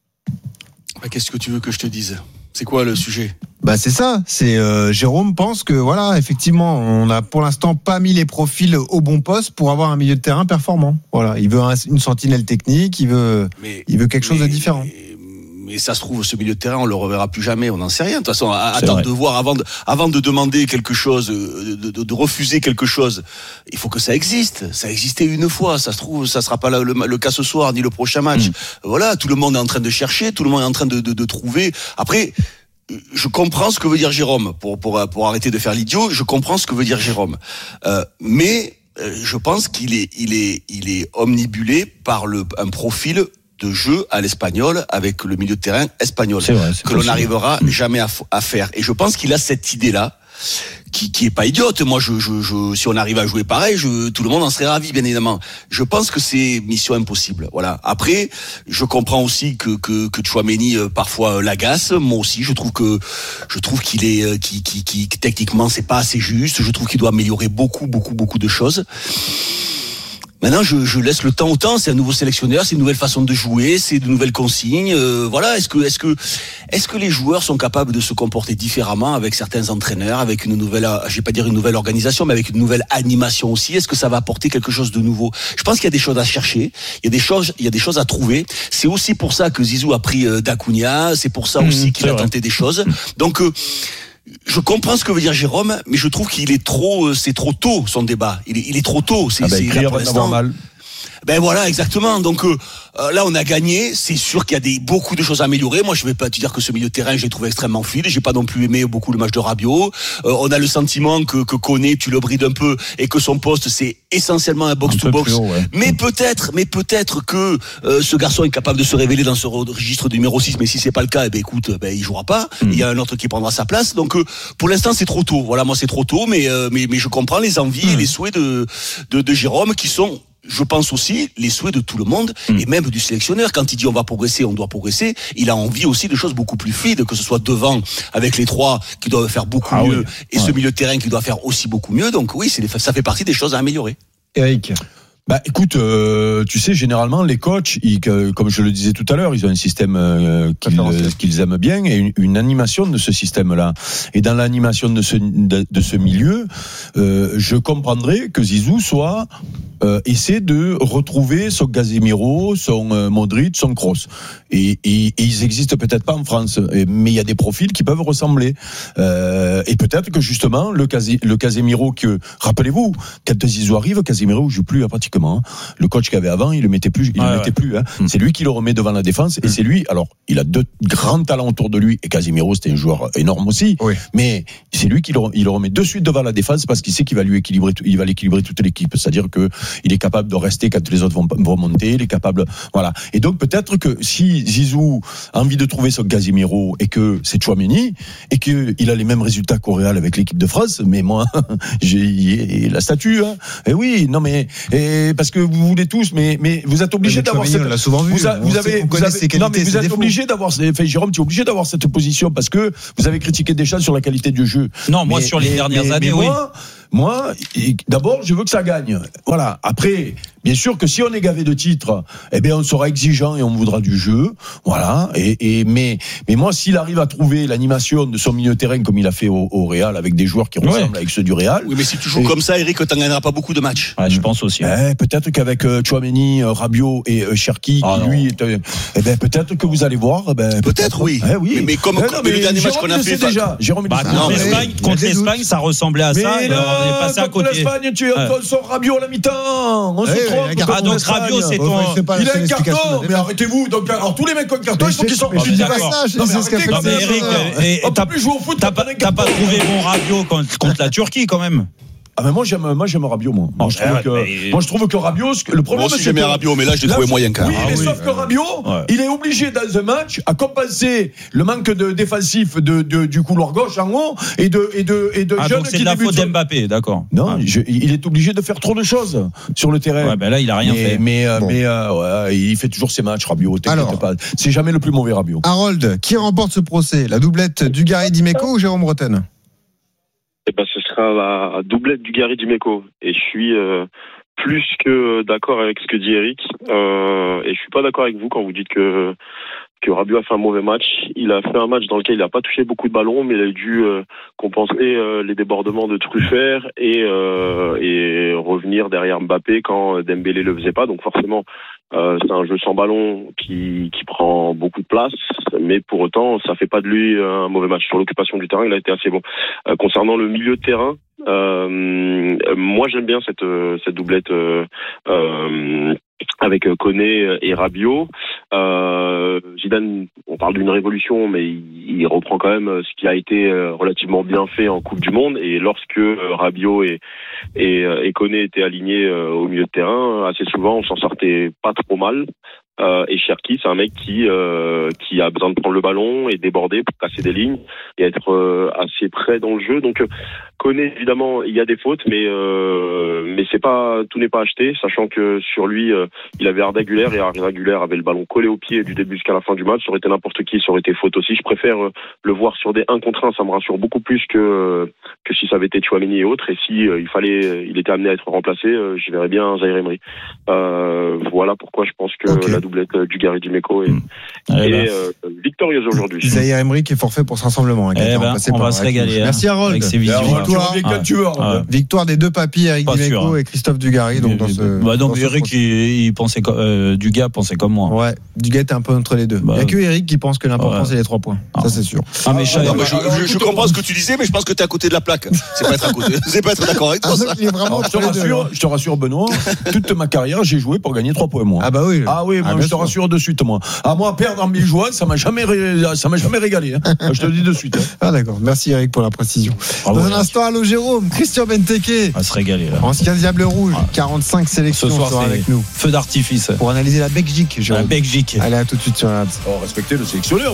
Bah, qu'est-ce que tu veux que je te dise ? C'est quoi le sujet ? Bah c'est ça, c'est euh, Jérôme pense que voilà, effectivement, on n'a pour l'instant pas mis les profils au bon poste pour avoir un milieu de terrain performant. Voilà, il veut un, une sentinelle technique, il veut mais, il veut quelque chose mais, de différent. Mais, mais ça se trouve, ce milieu de terrain, on le reverra plus jamais, on n'en sait rien. De toute façon, attendre de voir avant de, avant de demander quelque chose, de, de, de refuser quelque chose, il faut que ça existe. Ça a existé une fois, ça se trouve, ça sera pas le, le, le cas ce soir ni le prochain match. Mmh. Voilà, tout le monde est en train de chercher, tout le monde est en train de, de, de trouver. Après, je comprends ce que veut dire Jérôme pour pour pour arrêter de faire l'idiot. Je comprends ce que veut dire Jérôme, euh, mais euh, je pense qu'il est il est il est omnibulé par le un profil de jeu à l'espagnol avec le milieu de terrain espagnol c'est vrai, c'est que possible. l'on n'arrivera jamais à, à faire. Et je pense qu'il a cette idée là. Qui, qui est pas idiote. Moi, je, je, je, si on arrive à jouer pareil, je, tout le monde en serait ravi, bien évidemment. Je pense que c'est mission impossible. Voilà. Après, je comprends aussi que que, que Tchouaméni euh, parfois euh, l'agace. Moi aussi, je trouve que je trouve qu'il est, euh, qui, qui, qui, techniquement, c'est pas assez juste. Je trouve qu'il doit améliorer beaucoup, beaucoup, beaucoup de choses. Maintenant, je, je laisse le temps au temps. C'est un nouveau sélectionneur, c'est une nouvelle façon de jouer, c'est de nouvelles consignes. Euh, voilà. Est-ce que, est-ce que, est-ce que les joueurs sont capables de se comporter différemment avec certains entraîneurs, avec une nouvelle, je vais pas dire une nouvelle organisation, mais avec une nouvelle animation aussi. Est-ce que ça va apporter quelque chose de nouveau ? Je pense qu'il y a des choses à chercher. Il y a des choses, il y a des choses à trouver. C'est aussi pour ça que Zizou a pris euh, Dacunia. C'est pour ça aussi mmh, qu'il a vrai. tenté des choses. Donc euh, je comprends ce que veut dire Jérôme, mais je trouve qu'il est trop, c'est trop tôt son débat. Il est, il est trop tôt. C'est, ah ben, c'est écrire va avoir mal. Ben voilà, exactement. Donc euh, là, on a gagné. C'est sûr qu'il y a des, beaucoup de choses à améliorer. Moi, je vais pas te dire que ce milieu de terrain, je l'ai trouvé extrêmement fluide. J'ai pas non plus aimé beaucoup le match de Rabiot. Euh, on a le sentiment que, que Koné, tu le brides un peu et que son poste, c'est essentiellement un box-to-box. Haut, ouais. Mais peut-être, mais peut-être que euh, ce garçon est capable de se révéler dans ce registre du numéro six. Mais si c'est pas le cas, eh ben écoute, ben il jouera pas. Mm. Il y a un autre qui prendra sa place. Donc euh, pour l'instant, c'est trop tôt. Voilà, moi, c'est trop tôt. Mais euh, mais mais je comprends les envies mm. et les souhaits de, de de Jérôme qui sont, je pense aussi, les souhaits de tout le monde mmh. et même du sélectionneur. Quand il dit on va progresser, on doit progresser, il a envie aussi de choses beaucoup plus fluides, que ce soit devant avec les trois qui doivent faire beaucoup ah mieux oui. et ouais. ce milieu de terrain qui doit faire aussi beaucoup mieux. Donc oui, c'est, ça fait partie des choses à améliorer. Eric ? Bah écoute, euh, tu sais, généralement les coachs, ils, comme je le disais tout à l'heure, ils ont un système euh, qu'ils, euh, qu'ils aiment bien et une, une animation de ce système-là. Et dans l'animation de ce, de, de ce milieu, euh, je comprendrais que Zizou soit euh, essaie de retrouver son Casemiro, son euh, Modric, son Kroos. Et, et, et ils existent peut-être pas en France, mais il y a des profils qui peuvent ressembler. Euh, et peut-être que justement le, Casé, le Casemiro que rappelez-vous, quand Zizou arrive, Casemiro joue plus pratiquement. Hein. Le coach qu'il avait avant, il le mettait plus, il ouais, le mettait ouais. plus. Hein. Mmh. C'est lui qui le remet devant la défense, mmh. et c'est lui. Alors, il a deux grands talents autour de lui, et Casemiro c'était un joueur énorme aussi. Oui. Mais c'est lui qui le, il le remet de suite devant la défense parce qu'il sait qu'il va lui équilibrer, il va l'équilibrer toute l'équipe. C'est-à-dire que il est capable de rester quand les autres vont, vont monter, il est capable, voilà. Et donc peut-être que si Zizou a envie de trouver son Casemiro et que c'est Tchouaméni et que il a les mêmes résultats qu'au Real avec l'équipe de France, mais moi j'ai la statue. Hein. Et oui, non mais et parce que vous voulez tous, mais mais vous êtes obligé d'avoir cette. On l'a souvent vu. Vous, a, vous avez, vous avez non mais vous êtes obligé d'avoir. Enfin, Jérôme, tu es obligé d'avoir cette position parce que vous avez critiqué Deschamps sur la qualité du jeu. Non, moi mais, sur les mais, dernières mais, années, mais oui. Moi, moi, d'abord, je veux que ça gagne. Voilà. Après, bien sûr que si on est gavé de titres, eh bien, on sera exigeant et on voudra du jeu. Voilà. Et, et mais, mais moi, s'il arrive à trouver l'animation de son milieu de terrain comme il a fait au, au Real avec des joueurs qui ressemblent ouais. avec ceux du Real. Oui, mais si tu joues et... comme ça, Eric, t'en gagneras pas beaucoup de matchs. Ouais, je pense aussi. Eh, peut-être qu'avec euh, Tchouaméni, euh, Rabiot et euh, Cherki, ah, qui lui, est, euh, eh ben, peut-être que vous allez voir. Eh ben, peut-être, peut-être oui. Eh, oui. Mais, mais comme, eh, comme non, mais le dernier match qu'on a fait, déjà. Jérôme, bah, contre l'Espagne, contre l'Espagne, ça ressemblait à ça. Mais non, on est passé à côté. L'Espagne, tu on sort Rabiot à la mi-temps. On se trompe. Ah, donc Rabiot, c'est ton. Il a un carton. Mais arrêtez-vous. Donc, alors tous les mecs qui ont un carton, il faut qu'ils sortent. Je dis pas ça. Je dis ce qu'a fait. Non, mais Eric, t'as plus joué au foot. T'as pas trouvé bon Rabiot contre la Turquie quand même. Ah mais moi j'aime moi j'aime Rabiot moi. Moi je trouve ouais, que mais... moi je trouve que Rabiot le problème moi aussi j'aime Rabiot mais là je l'ai trouvé moyen quand même. Oui, ah, mais oui. Sauf que Rabiot, ouais. il est obligé dans un match à compenser le manque de défensif de, de du couloir gauche en haut et de et de et de ah, jeunes donc c'est qui de la faute sur... d'Mbappé, d'accord. Non, ah. je, il est obligé de faire trop de choses sur le terrain. Ouais, ben là il a rien mais, fait. Mais euh, bon. mais euh, ouais, il fait toujours ses matchs Rabiot, t'inquiète pas. C'est jamais le plus mauvais Rabiot. Harold, qui remporte ce procès, la doublette Dugarry-Dimeco ou Jérôme Rotten? Eh ben, ce sera la doublette du Dugarry-Dimeco. Et je suis euh, plus que d'accord avec ce que dit Eric. Euh, et je suis pas d'accord avec vous quand vous dites que que Rabiot a fait un mauvais match. Il a fait un match dans lequel il n'a pas touché beaucoup de ballons, mais il a dû euh, compenser euh, les débordements de Truffert et, euh, et revenir derrière Mbappé quand Dembélé le faisait pas. Donc forcément, euh, c'est un jeu sans ballon qui, qui prend beaucoup de place, mais pour autant, ça fait pas de lui un mauvais match. Sur l'occupation du terrain, il a été assez bon. Euh, concernant le milieu de terrain, euh, moi j'aime bien cette, cette doublette euh, euh, avec Koné et Rabiot. Euh, Zidane, on parle d'une révolution, mais il, il reprend quand même ce qui a été relativement bien fait en Coupe du Monde. Et lorsque Rabiot et, et, et Koné étaient alignés au milieu de terrain, assez souvent, on s'en sortait pas trop mal. Euh, et Cherki, c'est un mec qui euh, qui a besoin de prendre le ballon et déborder pour casser des lignes et être euh, assez près dans le jeu. Donc, euh, Koné, évidemment, il y a des fautes, mais euh, mais c'est pas tout n'est pas acheté, sachant que sur lui, euh, il avait Arda Güler et Arda Güler avait le ballon collé au pied du début jusqu'à la fin du match. Ça aurait été n'importe qui, ça aurait été faute aussi. Je préfère euh, le voir sur des un contre un, ça me rassure beaucoup plus que euh, que si ça avait été Tchouaméni et autres. Et si euh, il fallait, il était amené à être remplacé, euh, j'y verrais bien Zaïre Emery. Euh, voilà pourquoi je pense que okay. la doublette euh, Dugarry-Dimeco est, mmh. est ben. euh, victorieuse aujourd'hui. Zaïre Emery qui est forfait pour ce rassemblement. Hein, eh ben, on va se régaler. Merci Harold. Avec ses visions. Victoire, ah. tu veux, ah. victoire des deux papis, Eric Dimeco et Christophe Dugarry. Donc dans ce, bah non, dans mais ce Eric, il, il pensait euh, Dugas pensait comme moi. Ouais, Dugas était un peu entre les deux. Bah, il n'y a que Eric qui pense que l'important ouais. c'est les trois points. Ah. Ça c'est sûr. Ah, mais ah, non, mais je, je, je, je comprends ce que tu disais, mais je pense que tu es à côté de la plaque. C'est pas être à côté. C'est pas être d'accord avec toi. Ah, il est vraiment je te rassure, je te rassure Benoît, toute ma carrière, j'ai joué pour gagner trois points moi. Ah bah oui. Ah oui, moi, je te rassure de suite moi. Ah moi perdre en mille joueurs, ça m'a jamais ça m'a jamais régalé. Je te le dis de suite. Ah d'accord. Merci Eric pour la précision. Dans un instant, allô Jérôme, Christian Benteke. On va se régaler là. Ancien Diable Rouge, quarante-cinq sélections ce soir sera avec nous. Feu d'artifice. Pour analyser la Belgique, Jérôme. La Belgique. Allez, à tout de suite sur R M C. Oh, respectez le sélectionneur.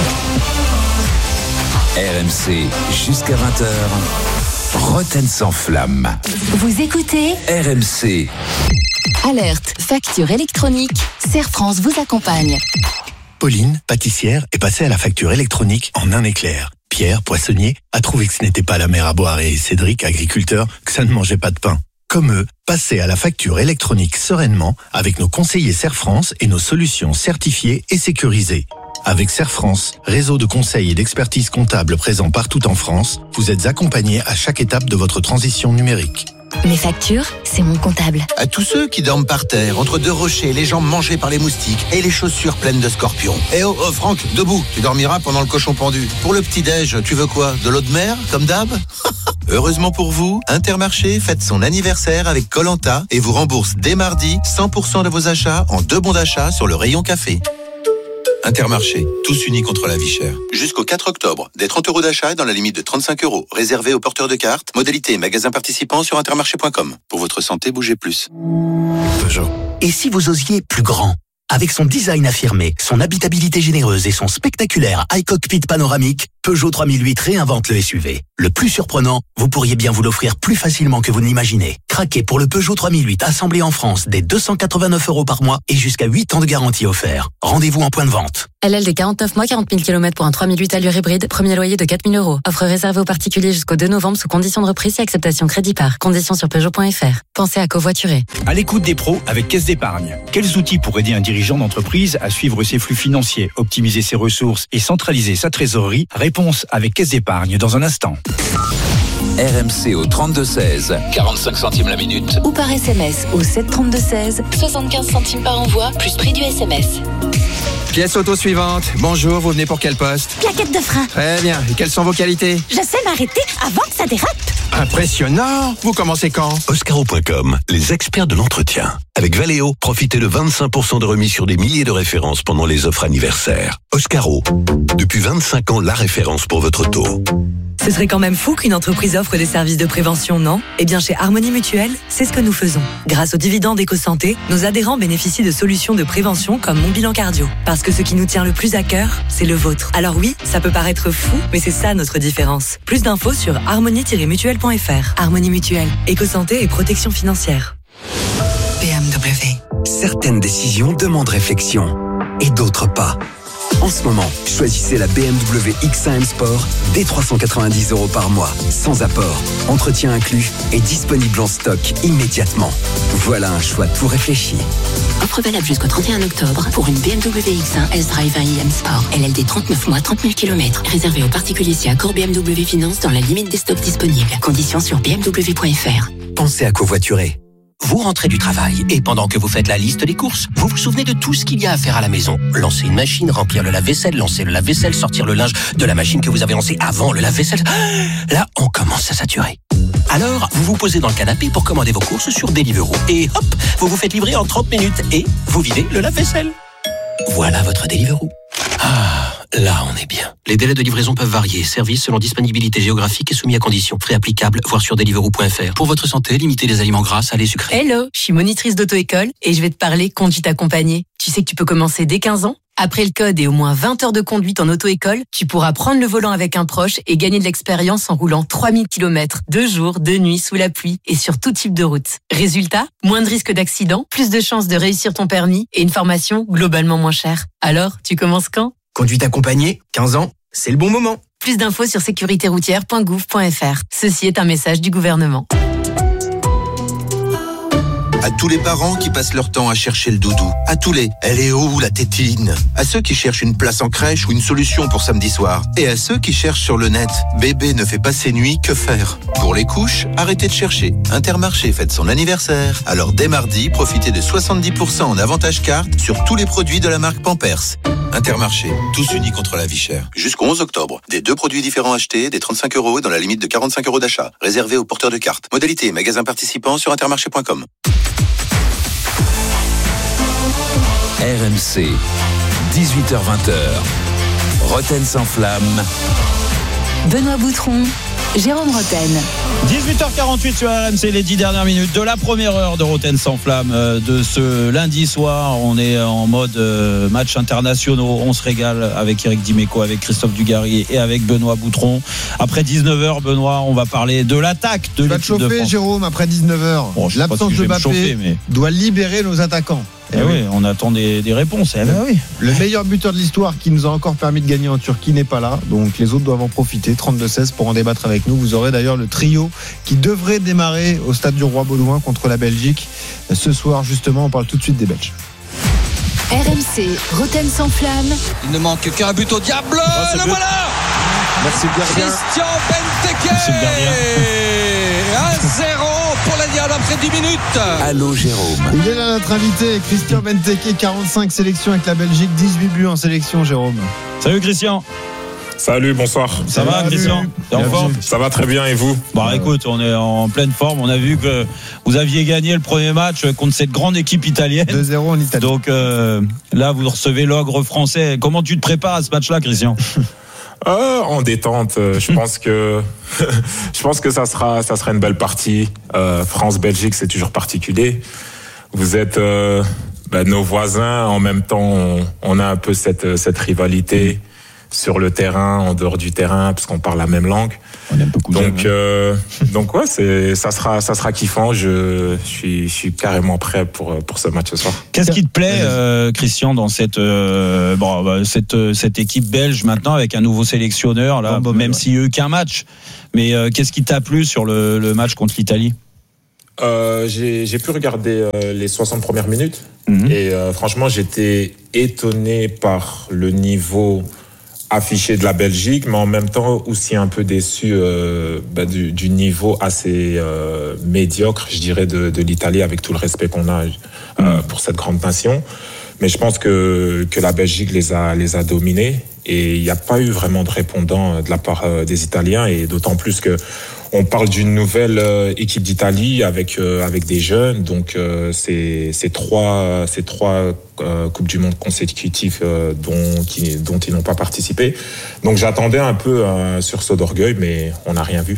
R M C jusqu'à vingt heures. Rotten sans flamme. Vous écoutez R M C. Alerte, facture électronique. Serre France vous accompagne. Pauline, pâtissière, est passée à la facture électronique en un éclair. Pierre, poissonnier, a trouvé que ce n'était pas la mer à boire et Cédric, agriculteur, que ça ne mangeait pas de pain. Comme eux, passez à la facture électronique sereinement avec nos conseillers Serre France et nos solutions certifiées et sécurisées. Avec Serre France, réseau de conseils et d'expertise comptable présent partout en France, vous êtes accompagnés à chaque étape de votre transition numérique. Mes factures, c'est mon comptable. À tous ceux qui dorment par terre, entre deux rochers, les jambes mangées par les moustiques et les chaussures pleines de scorpions. Eh oh, oh Franck, debout, tu dormiras pendant le cochon pendu. Pour le petit-déj, tu veux quoi? De l'eau de mer, comme d'hab? Heureusement pour vous, Intermarché fête son anniversaire avec Koh-Lanta et vous rembourse dès mardi cent pour cent de vos achats en deux bons d'achat sur le rayon café. Intermarché, tous unis contre la vie chère. Jusqu'au quatre octobre, des trente euros d'achat dans la limite de trente-cinq euros, réservés aux porteurs de cartes. Modalité magasin participant sur intermarché point com. Pour votre santé, bougez plus. Peugeot. Et si vous osiez plus grand? Avec son design affirmé, son habitabilité généreuse et son spectaculaire iCockpit panoramique, Peugeot trois mille huit réinvente le S U V. Le plus surprenant, vous pourriez bien vous l'offrir plus facilement que vous ne l'imaginez. Craquez pour le Peugeot trois mille huit assemblé en France dès deux cent quatre-vingt-neuf euros par mois et jusqu'à huit ans de garantie offert. Rendez-vous en point de vente. L L D quarante-neuf mois, quarante mille kilomètres pour un trois mille huit allure hybride, premier loyer de quatre mille euros. Offre réservée aux particuliers jusqu'au deux novembre sous condition de reprise et acceptation crédit par. Conditions sur Peugeot point F R. Pensez à covoiturer. À l'écoute des pros avec Caisse d'épargne. Quels outils pour aider un dirigeant d'entreprise à suivre ses flux financiers, optimiser ses ressources et centraliser sa trésorerie? Réponse avec Caisse d'épargne dans un instant. R M C au trente-deux seize, quarante-cinq centimes la minute. Ou par S M S au sept trente-deux seize, soixante-quinze centimes par envoi, plus prix du S M S. Pièce auto suivante. Bonjour, vous venez pour quel poste? Plaquette de frein. Très bien. Et quelles sont vos qualités? Je sais m'arrêter avant que ça dérape. Impressionnant. Vous commencez quand? Oscaro point com, les experts de l'entretien. Avec Valeo, profitez de vingt-cinq pour cent de remise sur des milliers de références pendant les offres anniversaires. Oscaro, depuis vingt-cinq ans, la référence pour votre auto. Ce serait quand même fou qu'une entreprise offre des services de prévention, non? Eh bien, chez Harmonie Mutuelle, c'est ce que nous faisons. Grâce aux dividendes EcoSanté, nos adhérents bénéficient de solutions de prévention comme Mon Bilan Cardio. Parce que ce qui nous tient le plus à cœur, c'est le vôtre. Alors oui, ça peut paraître fou, mais c'est ça notre différence. Plus d'infos sur harmonie tiret mutuelle point F R. Harmonie Mutuelle, EcoSanté et protection financière. B M W. Certaines décisions demandent réflexion et d'autres pas. En ce moment, choisissez la B M W X un M Sport dès trois cent quatre-vingt-dix euros par mois, sans apport, entretien inclus et disponible en stock immédiatement. Voilà un choix tout réfléchi. Offre valable jusqu'au trente et un octobre pour une B M W X un S-Drive un i M Sport. L L D trente-neuf mois, trente mille kilomètres. Réservé aux particuliers si accord B M W Finance dans la limite des stocks disponibles. Conditions sur b m w point f r. Pensez à covoiturer. Vous rentrez du travail et pendant que vous faites la liste des courses, vous vous souvenez de tout ce qu'il y a à faire à la maison. Lancer une machine, remplir le lave-vaisselle, lancer le lave-vaisselle, sortir le linge de la machine que vous avez lancée avant le lave-vaisselle. Là, on commence à saturer. Alors, vous vous posez dans le canapé pour commander vos courses sur Deliveroo. Et hop, vous vous faites livrer en trente minutes et vous videz le lave-vaisselle. Voilà votre Deliveroo. Ah, là on est bien. Les délais de livraison peuvent varier. Service selon disponibilité géographique et soumis à conditions. Frais applicables, voir sur deliveroo point f r. Pour votre santé, limitez les aliments gras, salés, sucrés. Hello, je suis monitrice d'auto-école et je vais te parler conduite accompagnée. Tu sais que tu peux commencer dès quinze ans? Après le code et au moins vingt heures de conduite en auto-école, tu pourras prendre le volant avec un proche et gagner de l'expérience en roulant trois mille kilomètres, deux jours, deux nuits, sous la pluie et sur tout type de route. Résultat, moins de risques d'accident, plus de chances de réussir ton permis et une formation globalement moins chère. Alors, tu commences quand? Conduite accompagnée, quinze ans, c'est le bon moment. Plus d'infos sur sécurité routière point gouv point f r. Ceci est un message du gouvernement. À tous les parents qui passent leur temps à chercher le doudou. À tous les « elle est où la tétine ?» À ceux qui cherchent une place en crèche ou une solution pour samedi soir. Et à ceux qui cherchent sur le net « bébé ne fait pas ses nuits, que faire ?» Pour les couches, arrêtez de chercher. Intermarché fête son anniversaire. Alors dès mardi, profitez de soixante-dix pour cent en avantage carte sur tous les produits de la marque Pampers. Intermarché, tous unis contre la vie chère. Jusqu'au onze octobre, des deux produits différents achetés, des trente-cinq euros dans la limite de quarante-cinq euros d'achat. Réservé aux porteurs de cartes. Modalité magasin participant sur intermarché point com. R M C, dix-huit heures vingt. Roten sans flamme. Benoît Boutron, Jérôme Roten. dix-huit heures quarante-huit sur R M C, les dix dernières minutes de la première heure de Roten sans flamme de ce lundi soir. On est en mode match internationaux. On se régale avec Eric Dimeco, avec Christophe Dugarry et avec Benoît Boutron. Après dix-neuf heures, Benoît, on va parler de l'attaque de l'équipe de France. Tu vas te chauffer, Jérôme, après dix-neuf heures. Bon, l'absence si de Mbappé chauffer, mais... doit libérer nos attaquants. Eh oui. oui, on attend des, des réponses. Eh ben oui. Le meilleur buteur de l'histoire qui nous a encore permis de gagner en Turquie n'est pas là. Donc les autres doivent en profiter. trente-deux seize pour en débattre avec nous. Vous aurez d'ailleurs le trio qui devrait démarrer au stade du Roi Baudouin contre la Belgique. Ce soir, justement, on parle tout de suite des Belges. R M C, Roten sans flamme. Il ne manque qu'un but au diable. Oh, le voilà. Merci le gardien. Christian Benteke. un zéro pour la génial après dix minutes. Allô Jérôme. Il est là notre invité, Christian Benteke, quarante-cinq sélections avec la Belgique, dix-huit buts en sélection, Jérôme. Salut Christian. Salut, bonsoir. Ça va, Christian? T'es en forme? Ça va très bien, et vous? Bon, écoute, on est en pleine forme. On a vu que vous aviez gagné le premier match contre cette grande équipe italienne. deux zéro en Italie. Donc euh, là, vous recevez l'ogre français. Comment tu te prépares à ce match-là, Christian? euh, En détente. Je pense que je pense que ça sera ça sera une belle partie. Euh, France-Belgique, c'est toujours particulier. Vous êtes euh, ben, nos voisins. En même temps, on, on a un peu cette cette rivalité. Sur le terrain, en dehors du terrain, parce qu'on parle la même langue. On est un peu cousins, donc, euh, donc ouais, c'est, ça sera, ça sera kiffant. Je, je suis, je suis carrément prêt pour pour ce match ce soir. Qu'est-ce qui te plaît, euh, Christian, dans cette, euh, bon, bah, cette, cette équipe belge maintenant avec un nouveau sélectionneur là, bon, bon, même ouais. s'il n'y a eu qu'un match, mais euh, qu'est-ce qui t'a plu sur le, le match contre l'Italie? Euh, j'ai, j'ai pu regarder euh, les soixante premières minutes mmh. et euh, franchement, j'étais étonné par le niveau affiché de la Belgique, mais en même temps aussi un peu déçu euh, bah, du, du niveau assez euh, médiocre, je dirais, de, de l'Italie, avec tout le respect qu'on a euh, pour cette grande nation. Mais je pense que, que la Belgique les a, les a dominés et il n'y a pas eu vraiment de répondant de la part euh, des Italiens, et d'autant plus que on parle d'une nouvelle euh, équipe d'Italie avec euh, avec des jeunes, donc euh, c'est c'est trois c'est trois euh, coupes du monde consécutives euh, dont qui, dont ils n'ont pas participé. Donc j'attendais un peu un sursaut d'orgueil, mais on n'a rien vu.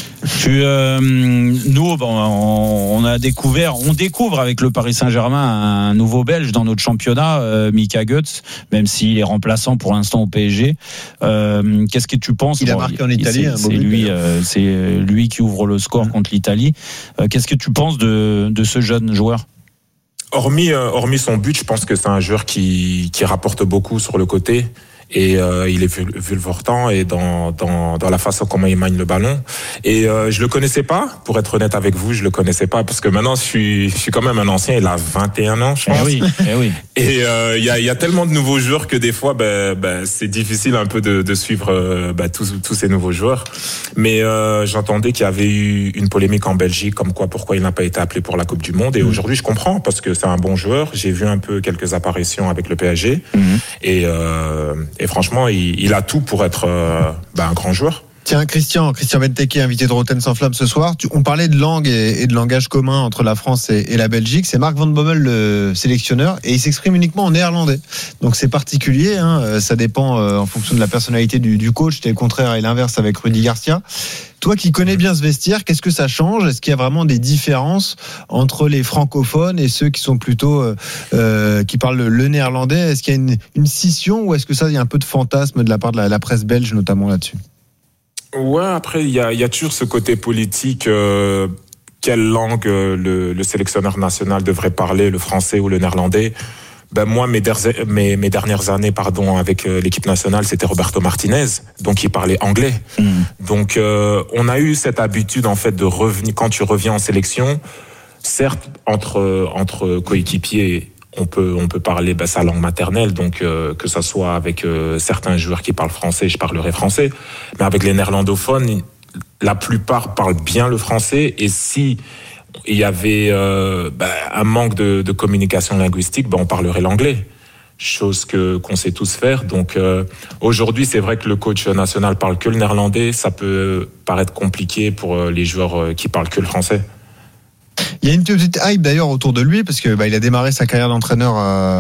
Tu, euh, nous, bon, on, on a découvert, on découvre avec le Paris Saint-Germain un nouveau Belge dans notre championnat, euh, Mika Götze, même s'il est remplaçant pour l'instant au P S G. Euh, qu'est-ce que tu penses? Il bon, a marqué en Italie. C'est, un c'est lui, euh, c'est lui qui ouvre le score mmh. contre l'Italie. Euh, qu'est-ce que tu penses de, de ce jeune joueur? Hormis, euh, hormis son but, je pense que c'est un joueur qui, qui rapporte beaucoup sur le côté. Et euh, il est vulvortant et dans dans dans la façon comment il manie le ballon. Et euh, je le connaissais pas, pour être honnête avec vous, je le connaissais pas parce que maintenant je suis je suis quand même un ancien. Il a vingt et un ans, je pense. Eh oui, eh oui. Et il euh, y a il y a tellement de nouveaux joueurs que des fois, ben ben c'est difficile un peu de de suivre euh, ben, tous tous ces nouveaux joueurs. Mais euh, j'entendais qu'il y avait eu une polémique en Belgique, comme quoi pourquoi il n'a pas été appelé pour la Coupe du Monde. Et mmh. aujourd'hui, je comprends parce que c'est un bon joueur. J'ai vu un peu quelques apparitions avec le P S G mmh. et euh, Et franchement, il, il a tout pour être euh, bah, un grand joueur. Tiens, Christian, Christian Benteke, invité de Rotten sans flamme ce soir. Tu, on parlait de langue et, et de langage commun entre la France et, et la Belgique. C'est Mark van Bommel, le sélectionneur, et il s'exprime uniquement en néerlandais. Donc c'est particulier, hein, ça dépend euh, en fonction de la personnalité du, du coach. C'était le contraire et l'inverse avec Rudy Garcia. Toi qui connais bien ce vestiaire, qu'est-ce que ça change? Est-ce qu'il y a vraiment des différences entre les francophones et ceux qui sont plutôt euh, euh, qui parlent le, le néerlandais? Est-ce qu'il y a une, une scission ou est-ce que ça, il y a un peu de fantasme de la part de la, la presse belge notamment là-dessus? Ouais, après il y a, il y a toujours ce côté politique. Euh, quelle langue euh, le, le sélectionneur national devrait parler, le français ou le néerlandais? Ben moi, mes, der- mes, mes dernières années, pardon, avec euh, l'équipe nationale, c'était Roberto Martinez, donc il parlait anglais. Mmh. Donc euh, on a eu cette habitude en fait de revenir quand tu reviens en sélection. Certes, entre entre coéquipiers, on peut on peut parler ben, sa langue maternelle, donc euh, que ça soit avec euh, certains joueurs qui parlent français, je parlerai français, mais avec les néerlandophones, la plupart parlent bien le français, et si il y avait euh, ben, un manque de, de communication linguistique, ben, on parlerait l'anglais, chose que qu'on sait tous faire. Donc euh, aujourd'hui, c'est vrai que le coach national parle que le néerlandais, ça peut paraître compliqué pour les joueurs qui parlent que le français. Il y a une petite hype d'ailleurs autour de lui parce que bah, il a démarré sa carrière d'entraîneur euh,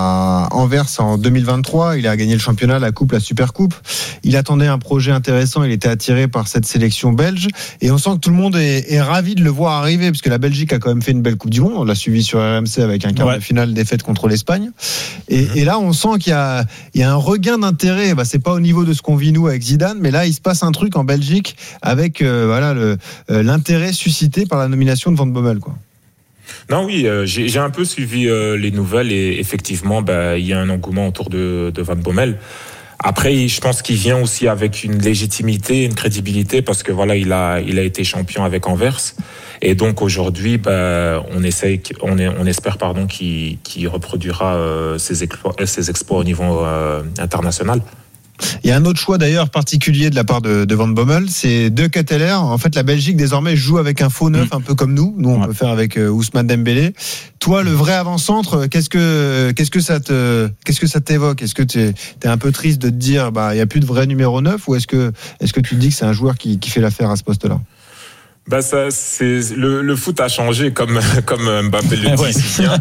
à Anvers en deux mille vingt-trois. Il a gagné le championnat, la coupe, la super coupe. Il attendait un projet intéressant. Il était attiré par cette sélection belge et on sent que tout le monde est, est ravi de le voir arriver parce que la Belgique a quand même fait une belle coupe du monde. On l'a suivi sur R M C avec un quart de finale défaite contre l'Espagne. Et, mmh. et là, on sent qu'il y a, il y a un regain d'intérêt. Bah, c'est pas au niveau de ce qu'on vit nous avec Zidane, mais là, il se passe un truc en Belgique avec euh, voilà le, euh, l'intérêt suscité par la nomination de Van Bommel, quoi. Non, oui, euh, j'ai, j'ai un peu suivi euh, les nouvelles et effectivement, bah, il y a un engouement autour de, de Van Bommel. Après, je pense qu'il vient aussi avec une légitimité, une crédibilité, parce que voilà, il a, il a été champion avec Anvers, et donc aujourd'hui, bah, on essaye, on, est, on espère, pardon, qu'il, qu'il reproduira euh, ses exploits, ses exploits au niveau euh, international. Il y a un autre choix d'ailleurs particulier de la part de, de Van Bommel, c'est De Ketteler. En fait, la Belgique désormais joue avec un faux neuf, mmh. un peu comme nous. Nous, on ouais. peut faire avec euh, Ousmane Dembélé. Toi, le vrai avant-centre, qu'est-ce que qu'est-ce que ça te qu'est-ce que ça t'évoque? Est-ce que tu es un peu triste de te dire bah il y a plus de vrai numéro neuf, ou est-ce que est-ce que tu te dis que c'est un joueur qui, qui fait l'affaire à ce poste-là? Bah ça, c'est le, le foot a changé, comme comme Mbappé le dit si bien.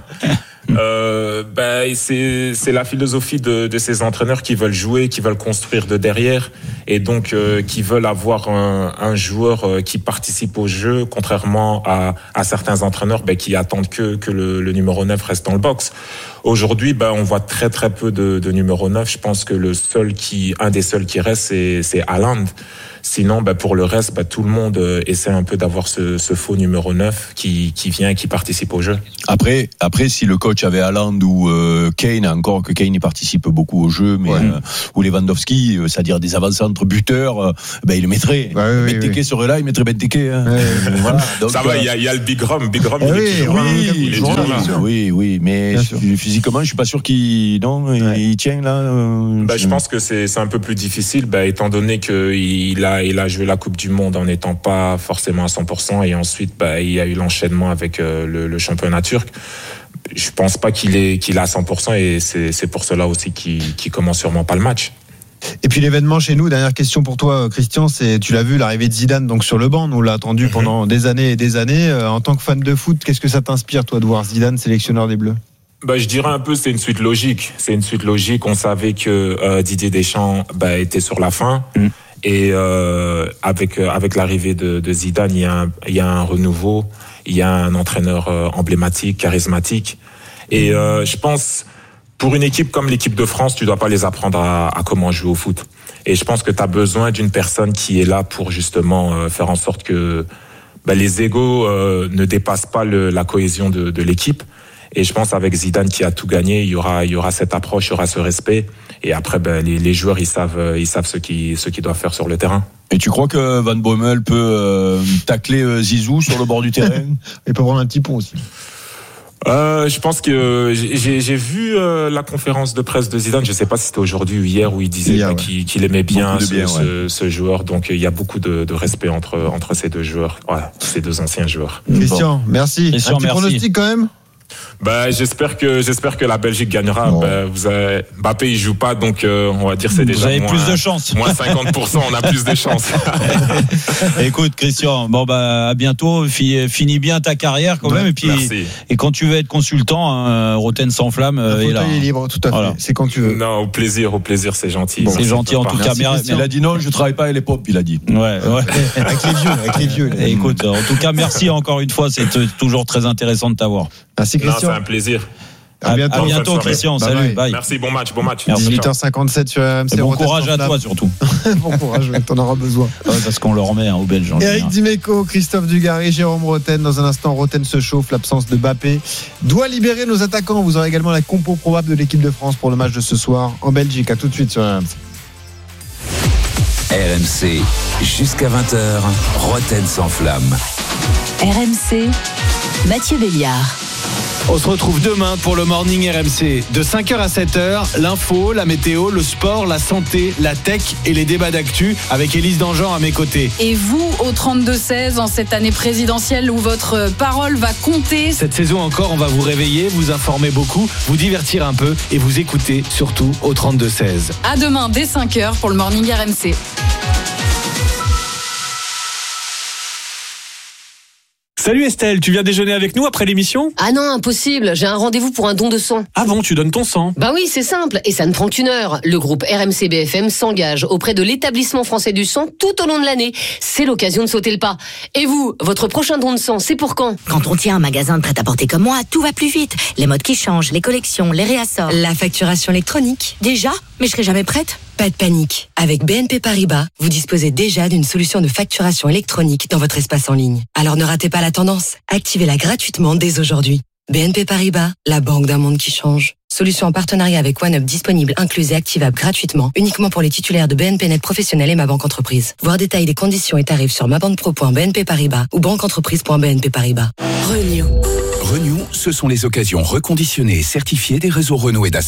Euh, bah, c'est c'est la philosophie de, de ces entraîneurs qui veulent jouer, qui veulent construire de derrière, et donc euh, qui veulent avoir un, un joueur euh, qui participe au jeu, contrairement à, à certains entraîneurs bah, qui attendent que que le, le numéro neuf reste dans le box. Aujourd'hui, bah, on voit très très peu de, de numéro neuf. Je pense que le seul qui, un des seuls qui reste, c'est c'est Haaland. Sinon, bah, pour le reste, bah, tout le monde euh, essaie un peu d'avoir ce, ce faux numéro neuf qui, qui vient et qui participe au jeu. Après, après, si le coach avait Haaland ou euh, Kane, encore que Kane y participe beaucoup au jeu, mais ouais. euh, ou Lewandowski, euh, c'est-à-dire des avant-centres buteurs, euh, bah, il le mettrait. Ouais, oui, Benteke oui. serait là, il mettrait Benteke. Hein. Ouais, voilà. Donc, ça va, il euh, y, y a le Big Rom, Big Rom, oui, il est toujours oui, là. Il est oui, toujours là. Oui, oui, mais physiquement, je suis pas sûr qu'il, non, ouais. il tient là. Euh, bah, je pense que c'est c'est un peu plus difficile, bah, étant donné que il a il a joué la Coupe du Monde en n'étant pas forcément à cent pour cent, et ensuite bah, il y a eu l'enchaînement avec euh, le, le championnat turc. Je pense pas qu'il est qu'il est à cent pour cent, et c'est c'est pour cela aussi qu'il qu'il commence sûrement pas le match. Et puis l'événement chez nous, dernière question pour toi Christian, c'est, tu l'as vu, l'arrivée de Zidane donc sur le banc, nous l'a attendu pendant des années et des années. En tant que fan de foot, qu'est-ce que ça t'inspire toi de voir Zidane sélectionneur des Bleus? Bah, je dirais un peu, c'est une suite logique. C'est une suite logique. On savait que euh, Didier Deschamps bah, était sur la fin. Mm. Et euh, avec euh, avec l'arrivée de, de Zidane, il y a un, il y a un renouveau, il y a un entraîneur euh, emblématique, charismatique. Et euh, je pense, pour une équipe comme l'équipe de France, tu dois pas les apprendre à, à comment jouer au foot. Et je pense que tu as besoin d'une personne qui est là pour justement euh, faire en sorte que bah, les égos euh, ne dépassent pas le, la cohésion de, de l'équipe. Et je pense avec Zidane qui a tout gagné, il y aura il y aura cette approche, il y aura ce respect. Et après, ben, les, les joueurs, ils savent, ils savent ce qu'ils, ce qu'ils doivent faire sur le terrain. Et tu crois que Van Bommel peut euh, tacler euh, Zizou sur le bord du terrain? Il peut prendre un petit pont aussi. Euh, je pense que j'ai, j'ai vu euh, la conférence de presse de Zidane. Je sais pas si c'était aujourd'hui ou hier, où il disait hier, bah, ouais. qu'il, qu'il aimait bien, ce, bien ouais. ce, ce joueur. Donc il y a beaucoup de, de respect entre entre ces deux joueurs, ouais, ces deux anciens joueurs. Christian, bon. merci. Christian, un petit merci. Pronostic quand même. Bah, j'espère que j'espère que la Belgique gagnera. Oh. Bah, vous avez, Mbappé il joue pas, donc euh, on va dire c'est déjà vous avez moins, plus de chance. Moins cinquante pour cent, on a plus de chance. Écoute Christian, bon bah à bientôt. Finis bien ta carrière quand ouais, même. Et puis merci. Et quand tu veux être consultant, euh, Roten sans flamme euh, est là. Il est libre, tout à fait. Voilà. C'est quand tu veux. Non, au plaisir, au plaisir, c'est gentil. Bon, c'est gentil en tout cas. Mais il a dit non, je travaille pas avec les pop. Il a dit. Ouais, ouais. avec les vieux, avec les vieux. Et écoute, en tout cas, merci encore une fois. C'est toujours très intéressant de t'avoir. Merci Christian. Non, c'est un plaisir. À bientôt, à bientôt Christian. Salut. Bye. Bye. Merci, bon match, bon match. dix-huit heures cinquante-sept sur R M C. Bon courage à toi surtout. Bon courage, t'en auras besoin. Ouais, parce qu'on le remet hein, aux Belges. Eric Dimeco, Christophe Dugarry, Jérôme Roten. Dans un instant, Roten se chauffe. L'absence de Mbappé doit libérer nos attaquants. Vous aurez également la compo probable de l'équipe de France pour le match de ce soir en Belgique. À tout de suite sur R M C. R M C, jusqu'à vingt heures, Roten sans flamme. R M C, Mathieu Béliard. On se retrouve demain pour le Morning R M C. De cinq heures à sept heures, l'info, la météo, le sport, la santé, la tech et les débats d'actu avec Élise Dangean à mes côtés. Et vous, au trente-deux seize, en cette année présidentielle où votre parole va compter. Cette saison encore, on va vous réveiller, vous informer beaucoup, vous divertir un peu et vous écouter surtout au trente-deux seize. À demain dès cinq heures pour le Morning R M C. Salut Estelle, tu viens déjeuner avec nous après l'émission ? Ah non, impossible, j'ai un rendez-vous pour un don de sang. Ah bon, tu donnes ton sang ? Bah oui, c'est simple, et ça ne prend qu'une heure. Le groupe R M C B F M s'engage auprès de l'établissement français du sang tout au long de l'année. C'est l'occasion de sauter le pas. Et vous, votre prochain don de sang, c'est pour quand ? Quand on tient un magasin de prêt-à-porter comme moi, tout va plus vite. Les modes qui changent, les collections, les réassorts. La facturation électronique. Déjà ? Mais je serai jamais prête ? Pas de panique. Avec B N P Paribas, vous disposez déjà d'une solution de facturation électronique dans votre espace en ligne. Alors ne ratez pas la tendance. Activez-la gratuitement dès aujourd'hui. B N P Paribas, la banque d'un monde qui change. Solution en partenariat avec OneUp disponible, incluse et activable gratuitement, uniquement pour les titulaires de B N P Net Professionnel et Ma Banque Entreprise. Voir détail des conditions et tarifs sur mabanpro point b n p paribas ou banqueentreprise point b n p paribas. Renew. Renew, ce sont les occasions reconditionnées et certifiées des réseaux Renault et Dacia.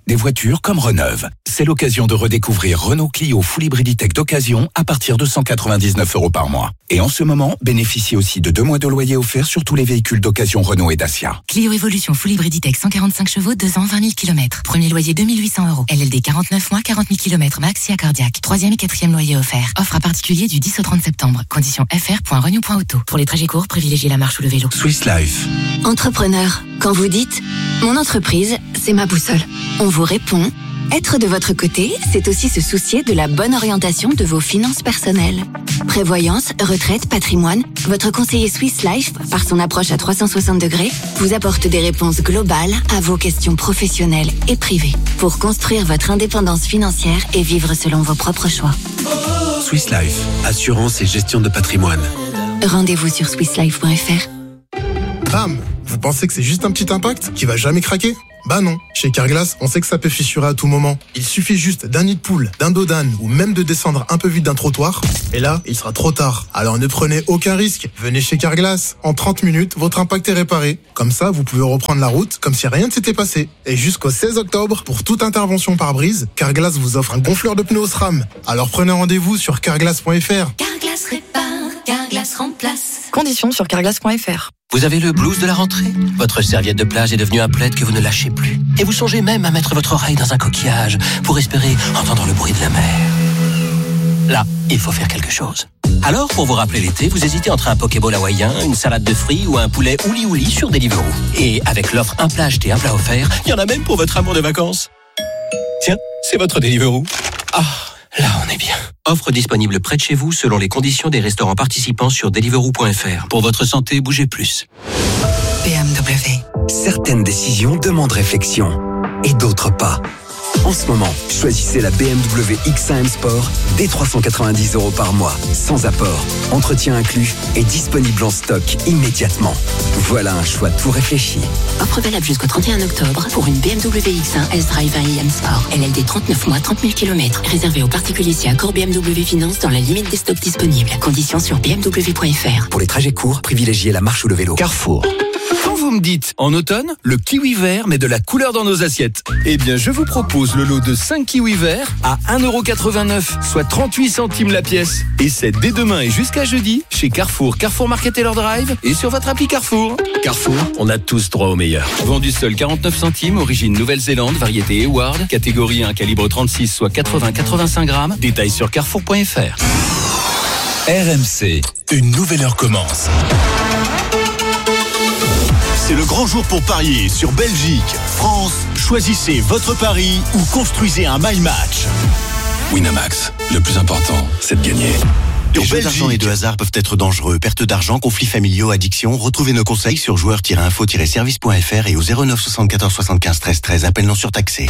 des voitures comme Reneuve. C'est l'occasion de redécouvrir Renault Clio Full Hybriditech d'occasion à partir de cent quatre-vingt-dix-neuf euros par mois. Et en ce moment, bénéficiez aussi de deux mois de loyer offerts sur tous les véhicules d'occasion Renault et Dacia. Clio Evolution Full Hybriditech cent quarante-cinq chevaux, deux ans, vingt mille kilomètres. Premier loyer deux mille huit cents euros. L L D quarante-neuf mois, quarante mille kilomètres maxi à cardiaque. Troisième et quatrième loyer offert. Offre à particulier du dix au trente septembre. Conditions f r point renew point auto. Pour les trajets courts, privilégiez la marche ou le vélo. Swiss Life. Entrepreneur, quand vous dites « Mon entreprise, c'est ma boussole », on vous répond « Être de votre côté, c'est aussi se soucier de la bonne orientation de vos finances personnelles. » Prévoyance, retraite, patrimoine, votre conseiller Swiss Life, par son approche à trois cent soixante degrés, vous apporte des réponses globales à vos questions professionnelles et privées pour construire votre indépendance financière et vivre selon vos propres choix. Swiss Life, assurance et gestion de patrimoine. Rendez-vous sur swiss life point f r. Bam! Vous pensez que c'est juste un petit impact qui va jamais craquer? Bah non, chez Carglass, on sait que ça peut fissurer à tout moment. Il suffit juste d'un nid de poule, d'un dos d'âne ou même de descendre un peu vite d'un trottoir. Et là, il sera trop tard. Alors ne prenez aucun risque. Venez chez Carglass. En trente minutes, votre impact est réparé. Comme ça, vous pouvez reprendre la route comme si rien ne s'était passé. Et jusqu'au seize octobre, pour toute intervention par brise, Carglass vous offre un gonfleur de pneus SRAM. Alors prenez rendez-vous sur carglass point f r. Carglass répare, Carglass remplace. Conditions sur carglass point f r. Vous avez le blues de la rentrée? Votre serviette de plage est devenue un plaid que vous ne lâchez plus. Et vous songez même à mettre votre oreille dans un coquillage pour espérer entendre le bruit de la mer. Là, il faut faire quelque chose. Alors, pour vous rappeler l'été, vous hésitez entre un Pokéball hawaïen, une salade de fruits ou un poulet ouli ouli sur Deliveroo. Et avec l'offre un plat acheté, un plat offert, il y en a même pour votre amour de vacances. Tiens, c'est votre Deliveroo. Ah, là on est bien. Offre disponible près de chez vous selon les conditions des restaurants participants sur deliveroo point f r. Pour votre santé, bougez plus. B M W. Certaines décisions demandent réflexion et d'autres pas. En ce moment, choisissez la B M W X un M Sport dès trois cent quatre-vingt-dix euros par mois, sans apport, entretien inclus et disponible en stock immédiatement. Voilà un choix tout réfléchi. Offre valable jusqu'au trente et un octobre pour une B M W X un S-Drive un i M Sport. L L D trente-neuf mois, trente mille kilomètres. Réservé aux particuliers si accord B M W Finance dans la limite des stocks disponibles. Conditions sur b m w point f r. Pour les trajets courts, privilégiez la marche ou le vélo. Carrefour. Quand vous me dites, en automne, le kiwi vert met de la couleur dans nos assiettes. Eh bien, je vous propose le lot de cinq kiwis verts à un euro quatre-vingt-neuf, soit trente-huit centimes la pièce. Et c'est dès demain et jusqu'à jeudi, chez Carrefour, Carrefour Market et leur Drive et sur votre appli Carrefour. Carrefour, on a tous droit au meilleur. Vendu seul quarante-neuf centimes, origine Nouvelle-Zélande, variété Eward, catégorie un, calibre trente-six, soit quatre-vingts à quatre-vingt-cinq grammes. Détails sur carrefour point f r. R M C, une nouvelle heure commence. C'est le grand jour pour parier sur Belgique, France. Choisissez votre pari ou construisez un my match. Winamax, le plus important, c'est de gagner. Les jeux d'argent et de hasard peuvent être dangereux. Perte d'argent, conflits familiaux, addiction. Retrouvez nos conseils sur joueurs tiret info tiret service point f r et au zéro neuf soixante-quatorze soixante-quinze treize treize. Appel non surtaxé.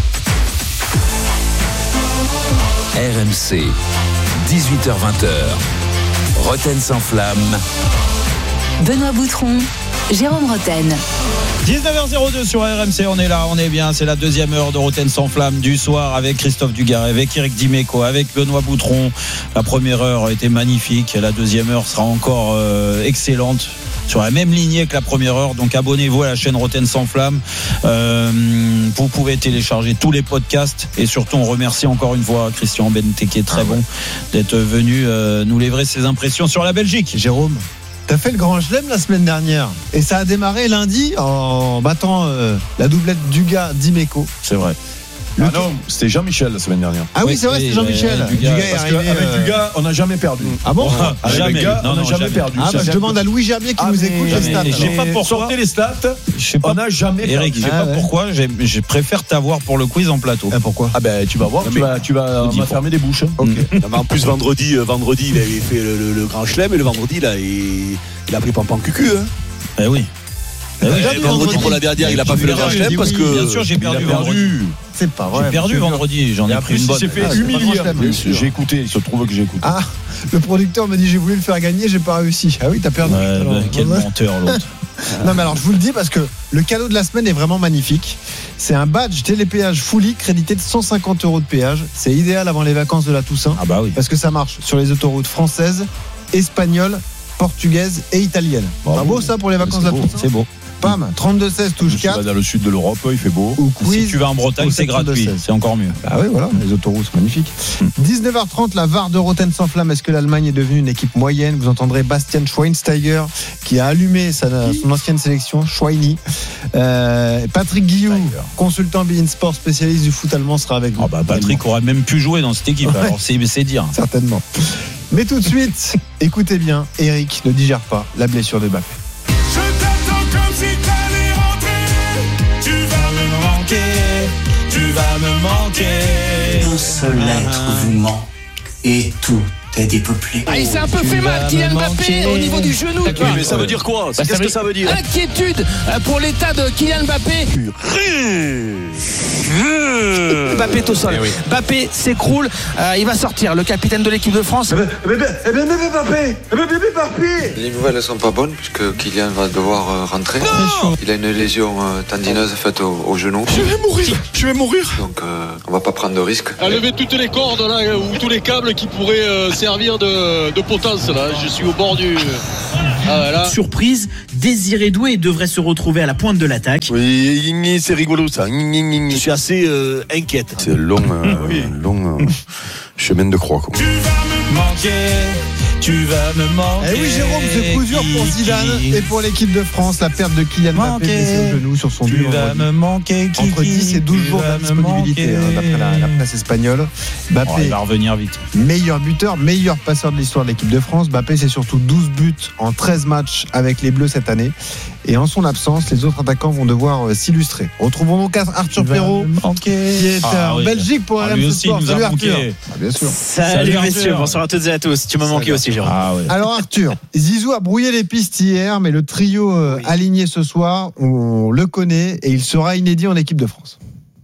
R M C, dix-huit heures vingt. Roten sans flamme. Benoît Boutron, Jérôme Roten. dix-neuf heures zéro deux sur R M C, on est là, on est bien. C'est la deuxième heure de Roten sans flamme du soir avec Christophe Dugarry, avec Eric Dimeco, avec Benoît Boutron. La première heure était magnifique, la deuxième heure sera encore euh, excellente, sur la même lignée que la première heure. Donc abonnez-vous à la chaîne Roten sans flamme. Euh, vous pouvez télécharger tous les podcasts et surtout on remercie encore une fois Christian Benteke, très bon d'être venu euh, nous livrer ses impressions sur la Belgique. Jérôme, t'as fait le Grand Chelem la semaine dernière et ça a démarré lundi en battant euh, la doublette Dugas-Dimeco. C'est vrai. Le ah non, c'était Jean-Michel la semaine dernière. Ah oui, oui c'est vrai, c'était Jean-Michel. Dugas, Dugas est arrivé. Avec euh... Dugas, on n'a jamais perdu. Ah bon ah, Jamais. Gars, non, on n'a jamais, jamais perdu. Ah bah, je demande à Louis Jamier qui ah, nous écoute les stats. Je sais pas pourquoi. Sortez les stats. Je sais pas. On n'a jamais perdu. Eric, je sais ah, pas ouais. pourquoi. Je préfère t'avoir pour le quiz en plateau. Ah, pourquoi? Ah ben tu vas voir. Tu vas, tu vas fermer des bouches. Ok. En plus vendredi, vendredi, il avait fait le Grand Chelem et le vendredi là, il a pris pampan cucu. Eh oui. Eh oui, vendredi pour la dernière, il a pas fait le Grand Chelem parce que bien sûr j'ai perdu vendredi. C'est pas vrai. J'ai perdu vendredi, j'en ai pris une bonne. Il s'est fait humilier. J'ai écouté, il se trouve que j'ai écouté. Ah, le producteur me dit j'ai voulu le faire gagner, j'ai pas réussi. Ah oui, t'as perdu. Quel menteur l'autre. Non mais alors je vous le dis parce que le cadeau de la semaine est vraiment magnifique. C'est un badge télépéage Fully crédité de cent cinquante euros de péage. C'est idéal avant les vacances de la Toussaint. Ah bah oui. Parce que ça marche sur les autoroutes françaises, espagnoles, portugaises et italiennes. Pas beau ça pour les vacances de la Toussaint. C'est beau. Pam, trente-deux seize, touche quatre. Tu vas dans le sud de l'Europe, il fait beau. Ou quiz, si tu vas en Bretagne, c'est gratuit. C'est encore mieux. Ah oui, voilà, les autoroutes sont magnifiques. dix-neuf heures trente, la V A R de Rotten sans flamme. Est-ce que l'Allemagne est devenue une équipe moyenne? Vous entendrez Bastian Schweinsteiger qui a allumé sa, son ancienne sélection, Schweini. Euh, Patrick Guillou, consultant Bein Sport, spécialiste du foot allemand, sera avec nous. Oh bah Patrick aurait même pu jouer dans cette équipe, ouais. Alors c'est, c'est dire. Certainement. Mais tout de suite, écoutez bien, Eric ne digère pas la blessure de Mbappé. Je t'attends comme si t'allais rentrer. Tu vas me manquer, tu vas me manquer. Un seul être vous manque et tout est dépeuplé. Ah, il s'est un peu tu fait mal, Kylian Mbappé, au niveau du genou. Oui, mais ça veut dire quoi? Bah, Qu'est-ce ça que ça veut dire? Inquiétude pour l'état de Kylian Mbappé. Mbappé est au sol. Eh oui. Mbappé s'écroule. Euh, il va sortir, le capitaine de l'équipe de France. Eh bien, eh bien, eh bien, Mbappé, eh bien, Mbappé. Les nouvelles ne sont pas bonnes puisque Kylian va devoir rentrer. Non, il a une lésion tendineuse faite au, au genou. Je vais mourir. Je vais mourir. Donc, euh, on va pas prendre de risques. À lever toutes les cordes là, ou tous les câbles qui pourraient euh, servir de, de potence là. Je suis au bord du. Ah, voilà. Surprise, Désiré Doué devrait se retrouver à la pointe de l'attaque. Oui, c'est rigolo ça. Je suis assez euh, inquiète. C'est long, euh, oui. long euh, chemin de croix. Quoi. Tu vas me manquer, tu vas me manquer. Eh oui, Jérôme, c'est coup dur pour Zidane et pour l'équipe de France. La perte de Kylian Mbappé blessé au genou sur son but. Tu vas me manquer, Kiki, entre dix et douze jours de disponibilité, hein, d'après la, la presse espagnole. Mbappé, oh, il va revenir vite. Meilleur buteur, meilleur passeur de l'histoire de l'équipe de France. Mbappé, c'est surtout douze buts en treize matchs avec les Bleus cette année. Et en son absence, les autres attaquants vont devoir euh, s'illustrer. Retrouvons donc Arthur Perrault, qui est ah, en oui. Belgique pour ah, R M C Sport. Salut Arthur. Ah, bien sûr. Salut, Salut messieurs, bonsoir à toutes et à tous. Tu m'as Salut manqué aussi, Jérôme. Ah, ouais. Alors Arthur, Zizou a brouillé les pistes hier, mais le trio euh, oui. aligné ce soir, on le connaît et il sera inédit en équipe de France.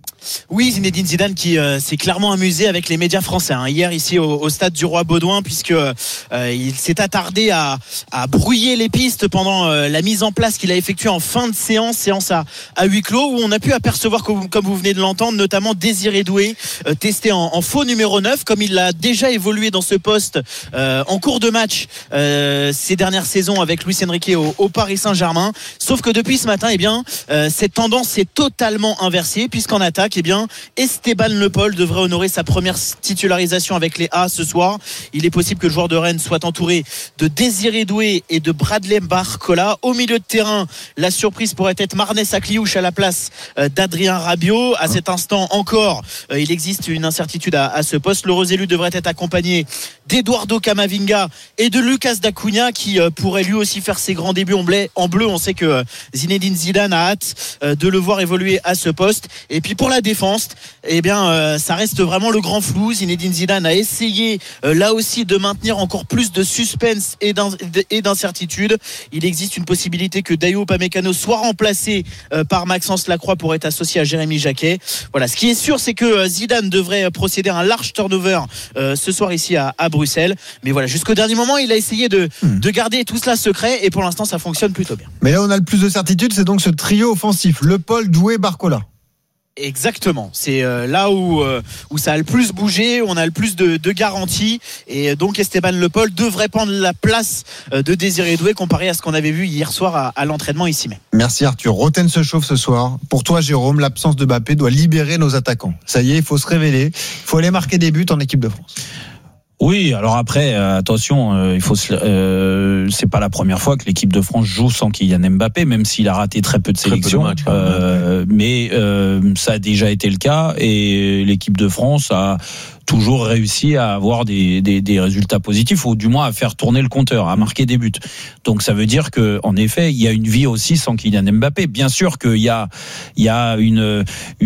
Oui, Zinedine Zidane qui euh, s'est clairement amusé avec les médias français hein, hier ici au, au stade du Roi Baudouin, puisque euh, il s'est attardé à, à brouiller les pistes pendant euh, la mise en place qu'il a effectuée en fin de séance, séance à, à huis clos, où on a pu apercevoir, comme, comme vous venez de l'entendre, notamment Désiré Doué euh, testé en, en faux numéro neuf, comme il a déjà évolué dans ce poste euh, en cours de match euh, ces dernières saisons avec Luis Enrique au, au Paris Saint-Germain. Sauf que depuis ce matin, eh bien, euh, cette tendance s'est totalement inversée, puisqu'en attaque, eh bien, Esteban Le Paul devrait honorer sa première titularisation avec les A ce soir. Il est possible que le joueur de Rennes soit entouré de Désiré Doué et de Bradley Barcola. Au milieu de terrain, la surprise pourrait être Marnès Akliouche à la place d'Adrien Rabiot. À cet instant encore, il existe une incertitude à, à ce poste. Le Roselu devrait être accompagné d'Eduardo Camavinga et de Lucas Dacunia, qui pourrait lui aussi faire ses grands débuts en bleu. En bleu, on sait que Zinedine Zidane a hâte de le voir évoluer à ce poste. Et puis pour la défense, eh bien, euh, ça reste vraiment le grand flou. Zinedine Zidane a essayé euh, là aussi de maintenir encore plus de suspense et, d'in- et d'incertitude. Il existe une possibilité que Dayo Upamecano soit remplacé euh, par Maxence Lacroix pour être associé à Jérémy Jacquet. Voilà, ce qui est sûr, c'est que euh, Zidane devrait procéder à un large turnover euh, ce soir ici à, à Bruxelles. Mais voilà, jusqu'au dernier moment, il a essayé de, mmh. de garder tout cela secret et pour l'instant, ça fonctionne plutôt bien. Mais là, on a le plus de certitude, c'est donc ce trio offensif, Le Paul, Doué, Barcola. Exactement, c'est euh, là où euh, où ça a le plus bougé, où on a le plus de, de garanties, et donc Esteban Le Paul devrait prendre la place euh, de Désiré Doué comparé à ce qu'on avait vu hier soir à, à l'entraînement ici même. Merci Arthur. Roten se chauffe ce soir. Pour toi Jérôme, l'absence de Mbappé doit libérer nos attaquants. Ça y est, il faut se révéler, il faut aller marquer des buts en équipe de France. Oui, alors après, euh, attention, euh, il faut se, euh, c'est pas la première fois que l'équipe de France joue sans Kylian Mbappé, même s'il a raté très peu de sélections. Matchs, euh, mais euh, ça a déjà été le cas et l'équipe de France a toujours réussi à avoir des, des, des résultats positifs, ou du moins à faire tourner le compteur, à marquer des buts. Donc ça veut dire que, en effet, il y a une vie aussi sans Kylian Mbappé. Bien sûr qu'il y a, il y a une,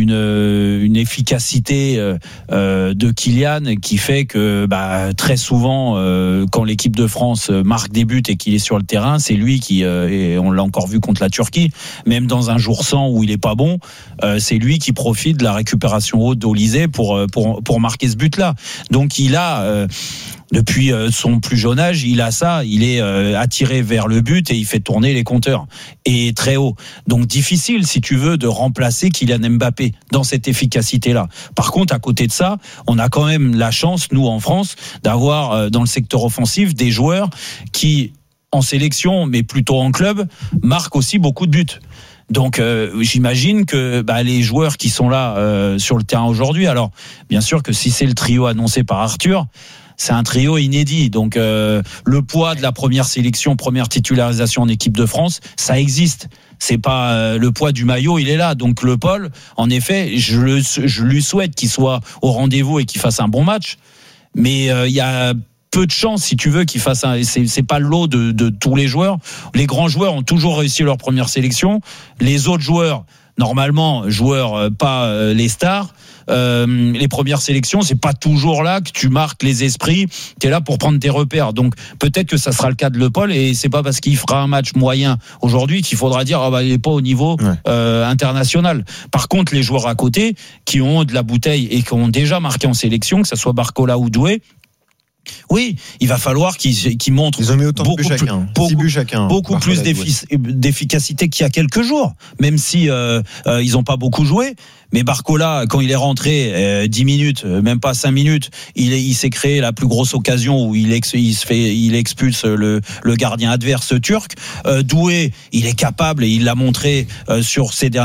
une, une efficacité euh, de Kylian qui fait que, bah, très souvent, euh, quand l'équipe de France marque des buts et qu'il est sur le terrain, c'est lui qui, euh, et on l'a encore vu contre la Turquie, même dans un jour sans où il est pas bon, euh, c'est lui qui profite de la récupération haute d'Olysée pour, pour, pour marquer ce but là. Donc il a euh, depuis son plus jeune âge, il a ça, il est euh, attiré vers le but et il fait tourner les compteurs et très haut. Donc difficile, si tu veux, de remplacer Kylian Mbappé dans cette efficacité-là. Par contre, à côté de ça, on a quand même la chance, nous en France, d'avoir euh, dans le secteur offensif des joueurs qui en sélection, mais plutôt en club, marque aussi beaucoup de buts. Donc euh, j'imagine que bah, les joueurs qui sont là euh, sur le terrain aujourd'hui, alors bien sûr que si c'est le trio annoncé par Arthur, c'est un trio inédit. Donc euh, le poids de la première sélection, première titularisation en équipe de France, ça existe. C'est pas euh, le poids du maillot, il est là. Donc le Paul, en effet, je, le, je lui souhaite qu'il soit au rendez-vous et qu'il fasse un bon match. Mais il euh, y a peu de chance, si tu veux, qu'il fasse un. C'est, c'est pas le lot de, de tous les joueurs. Les grands joueurs ont toujours réussi leur première sélection. Les autres joueurs, normalement, joueurs pas euh, les stars. Euh, les premières sélections, c'est pas toujours là que tu marques les esprits. T'es là pour prendre tes repères. Donc peut-être que ça sera le cas de Le Paul, et c'est pas parce qu'il fera un match moyen aujourd'hui qu'il faudra dire ah bah il est pas au niveau ouais. euh, international. Par contre, les joueurs à côté qui ont de la bouteille et qui ont déjà marqué en sélection, que ça soit Barcola ou Doué. Oui, il va falloir qu'ils, qu'ils montrent Ils ont mis autant beaucoup, de buts chacun. beaucoup, Six buts chacun. beaucoup plus d'effic- d'efficacité qu'il y a quelques jours, même si euh, euh, ils n'ont pas beaucoup joué. Mais Barcola, quand il est rentré euh, dix minutes, même pas cinq minutes, il, il s'est créé la plus grosse occasion où il, ex, il se fait, il expulse le, le gardien adverse turc. Euh, Doué, il est capable et il l'a montré euh, sur ces derniers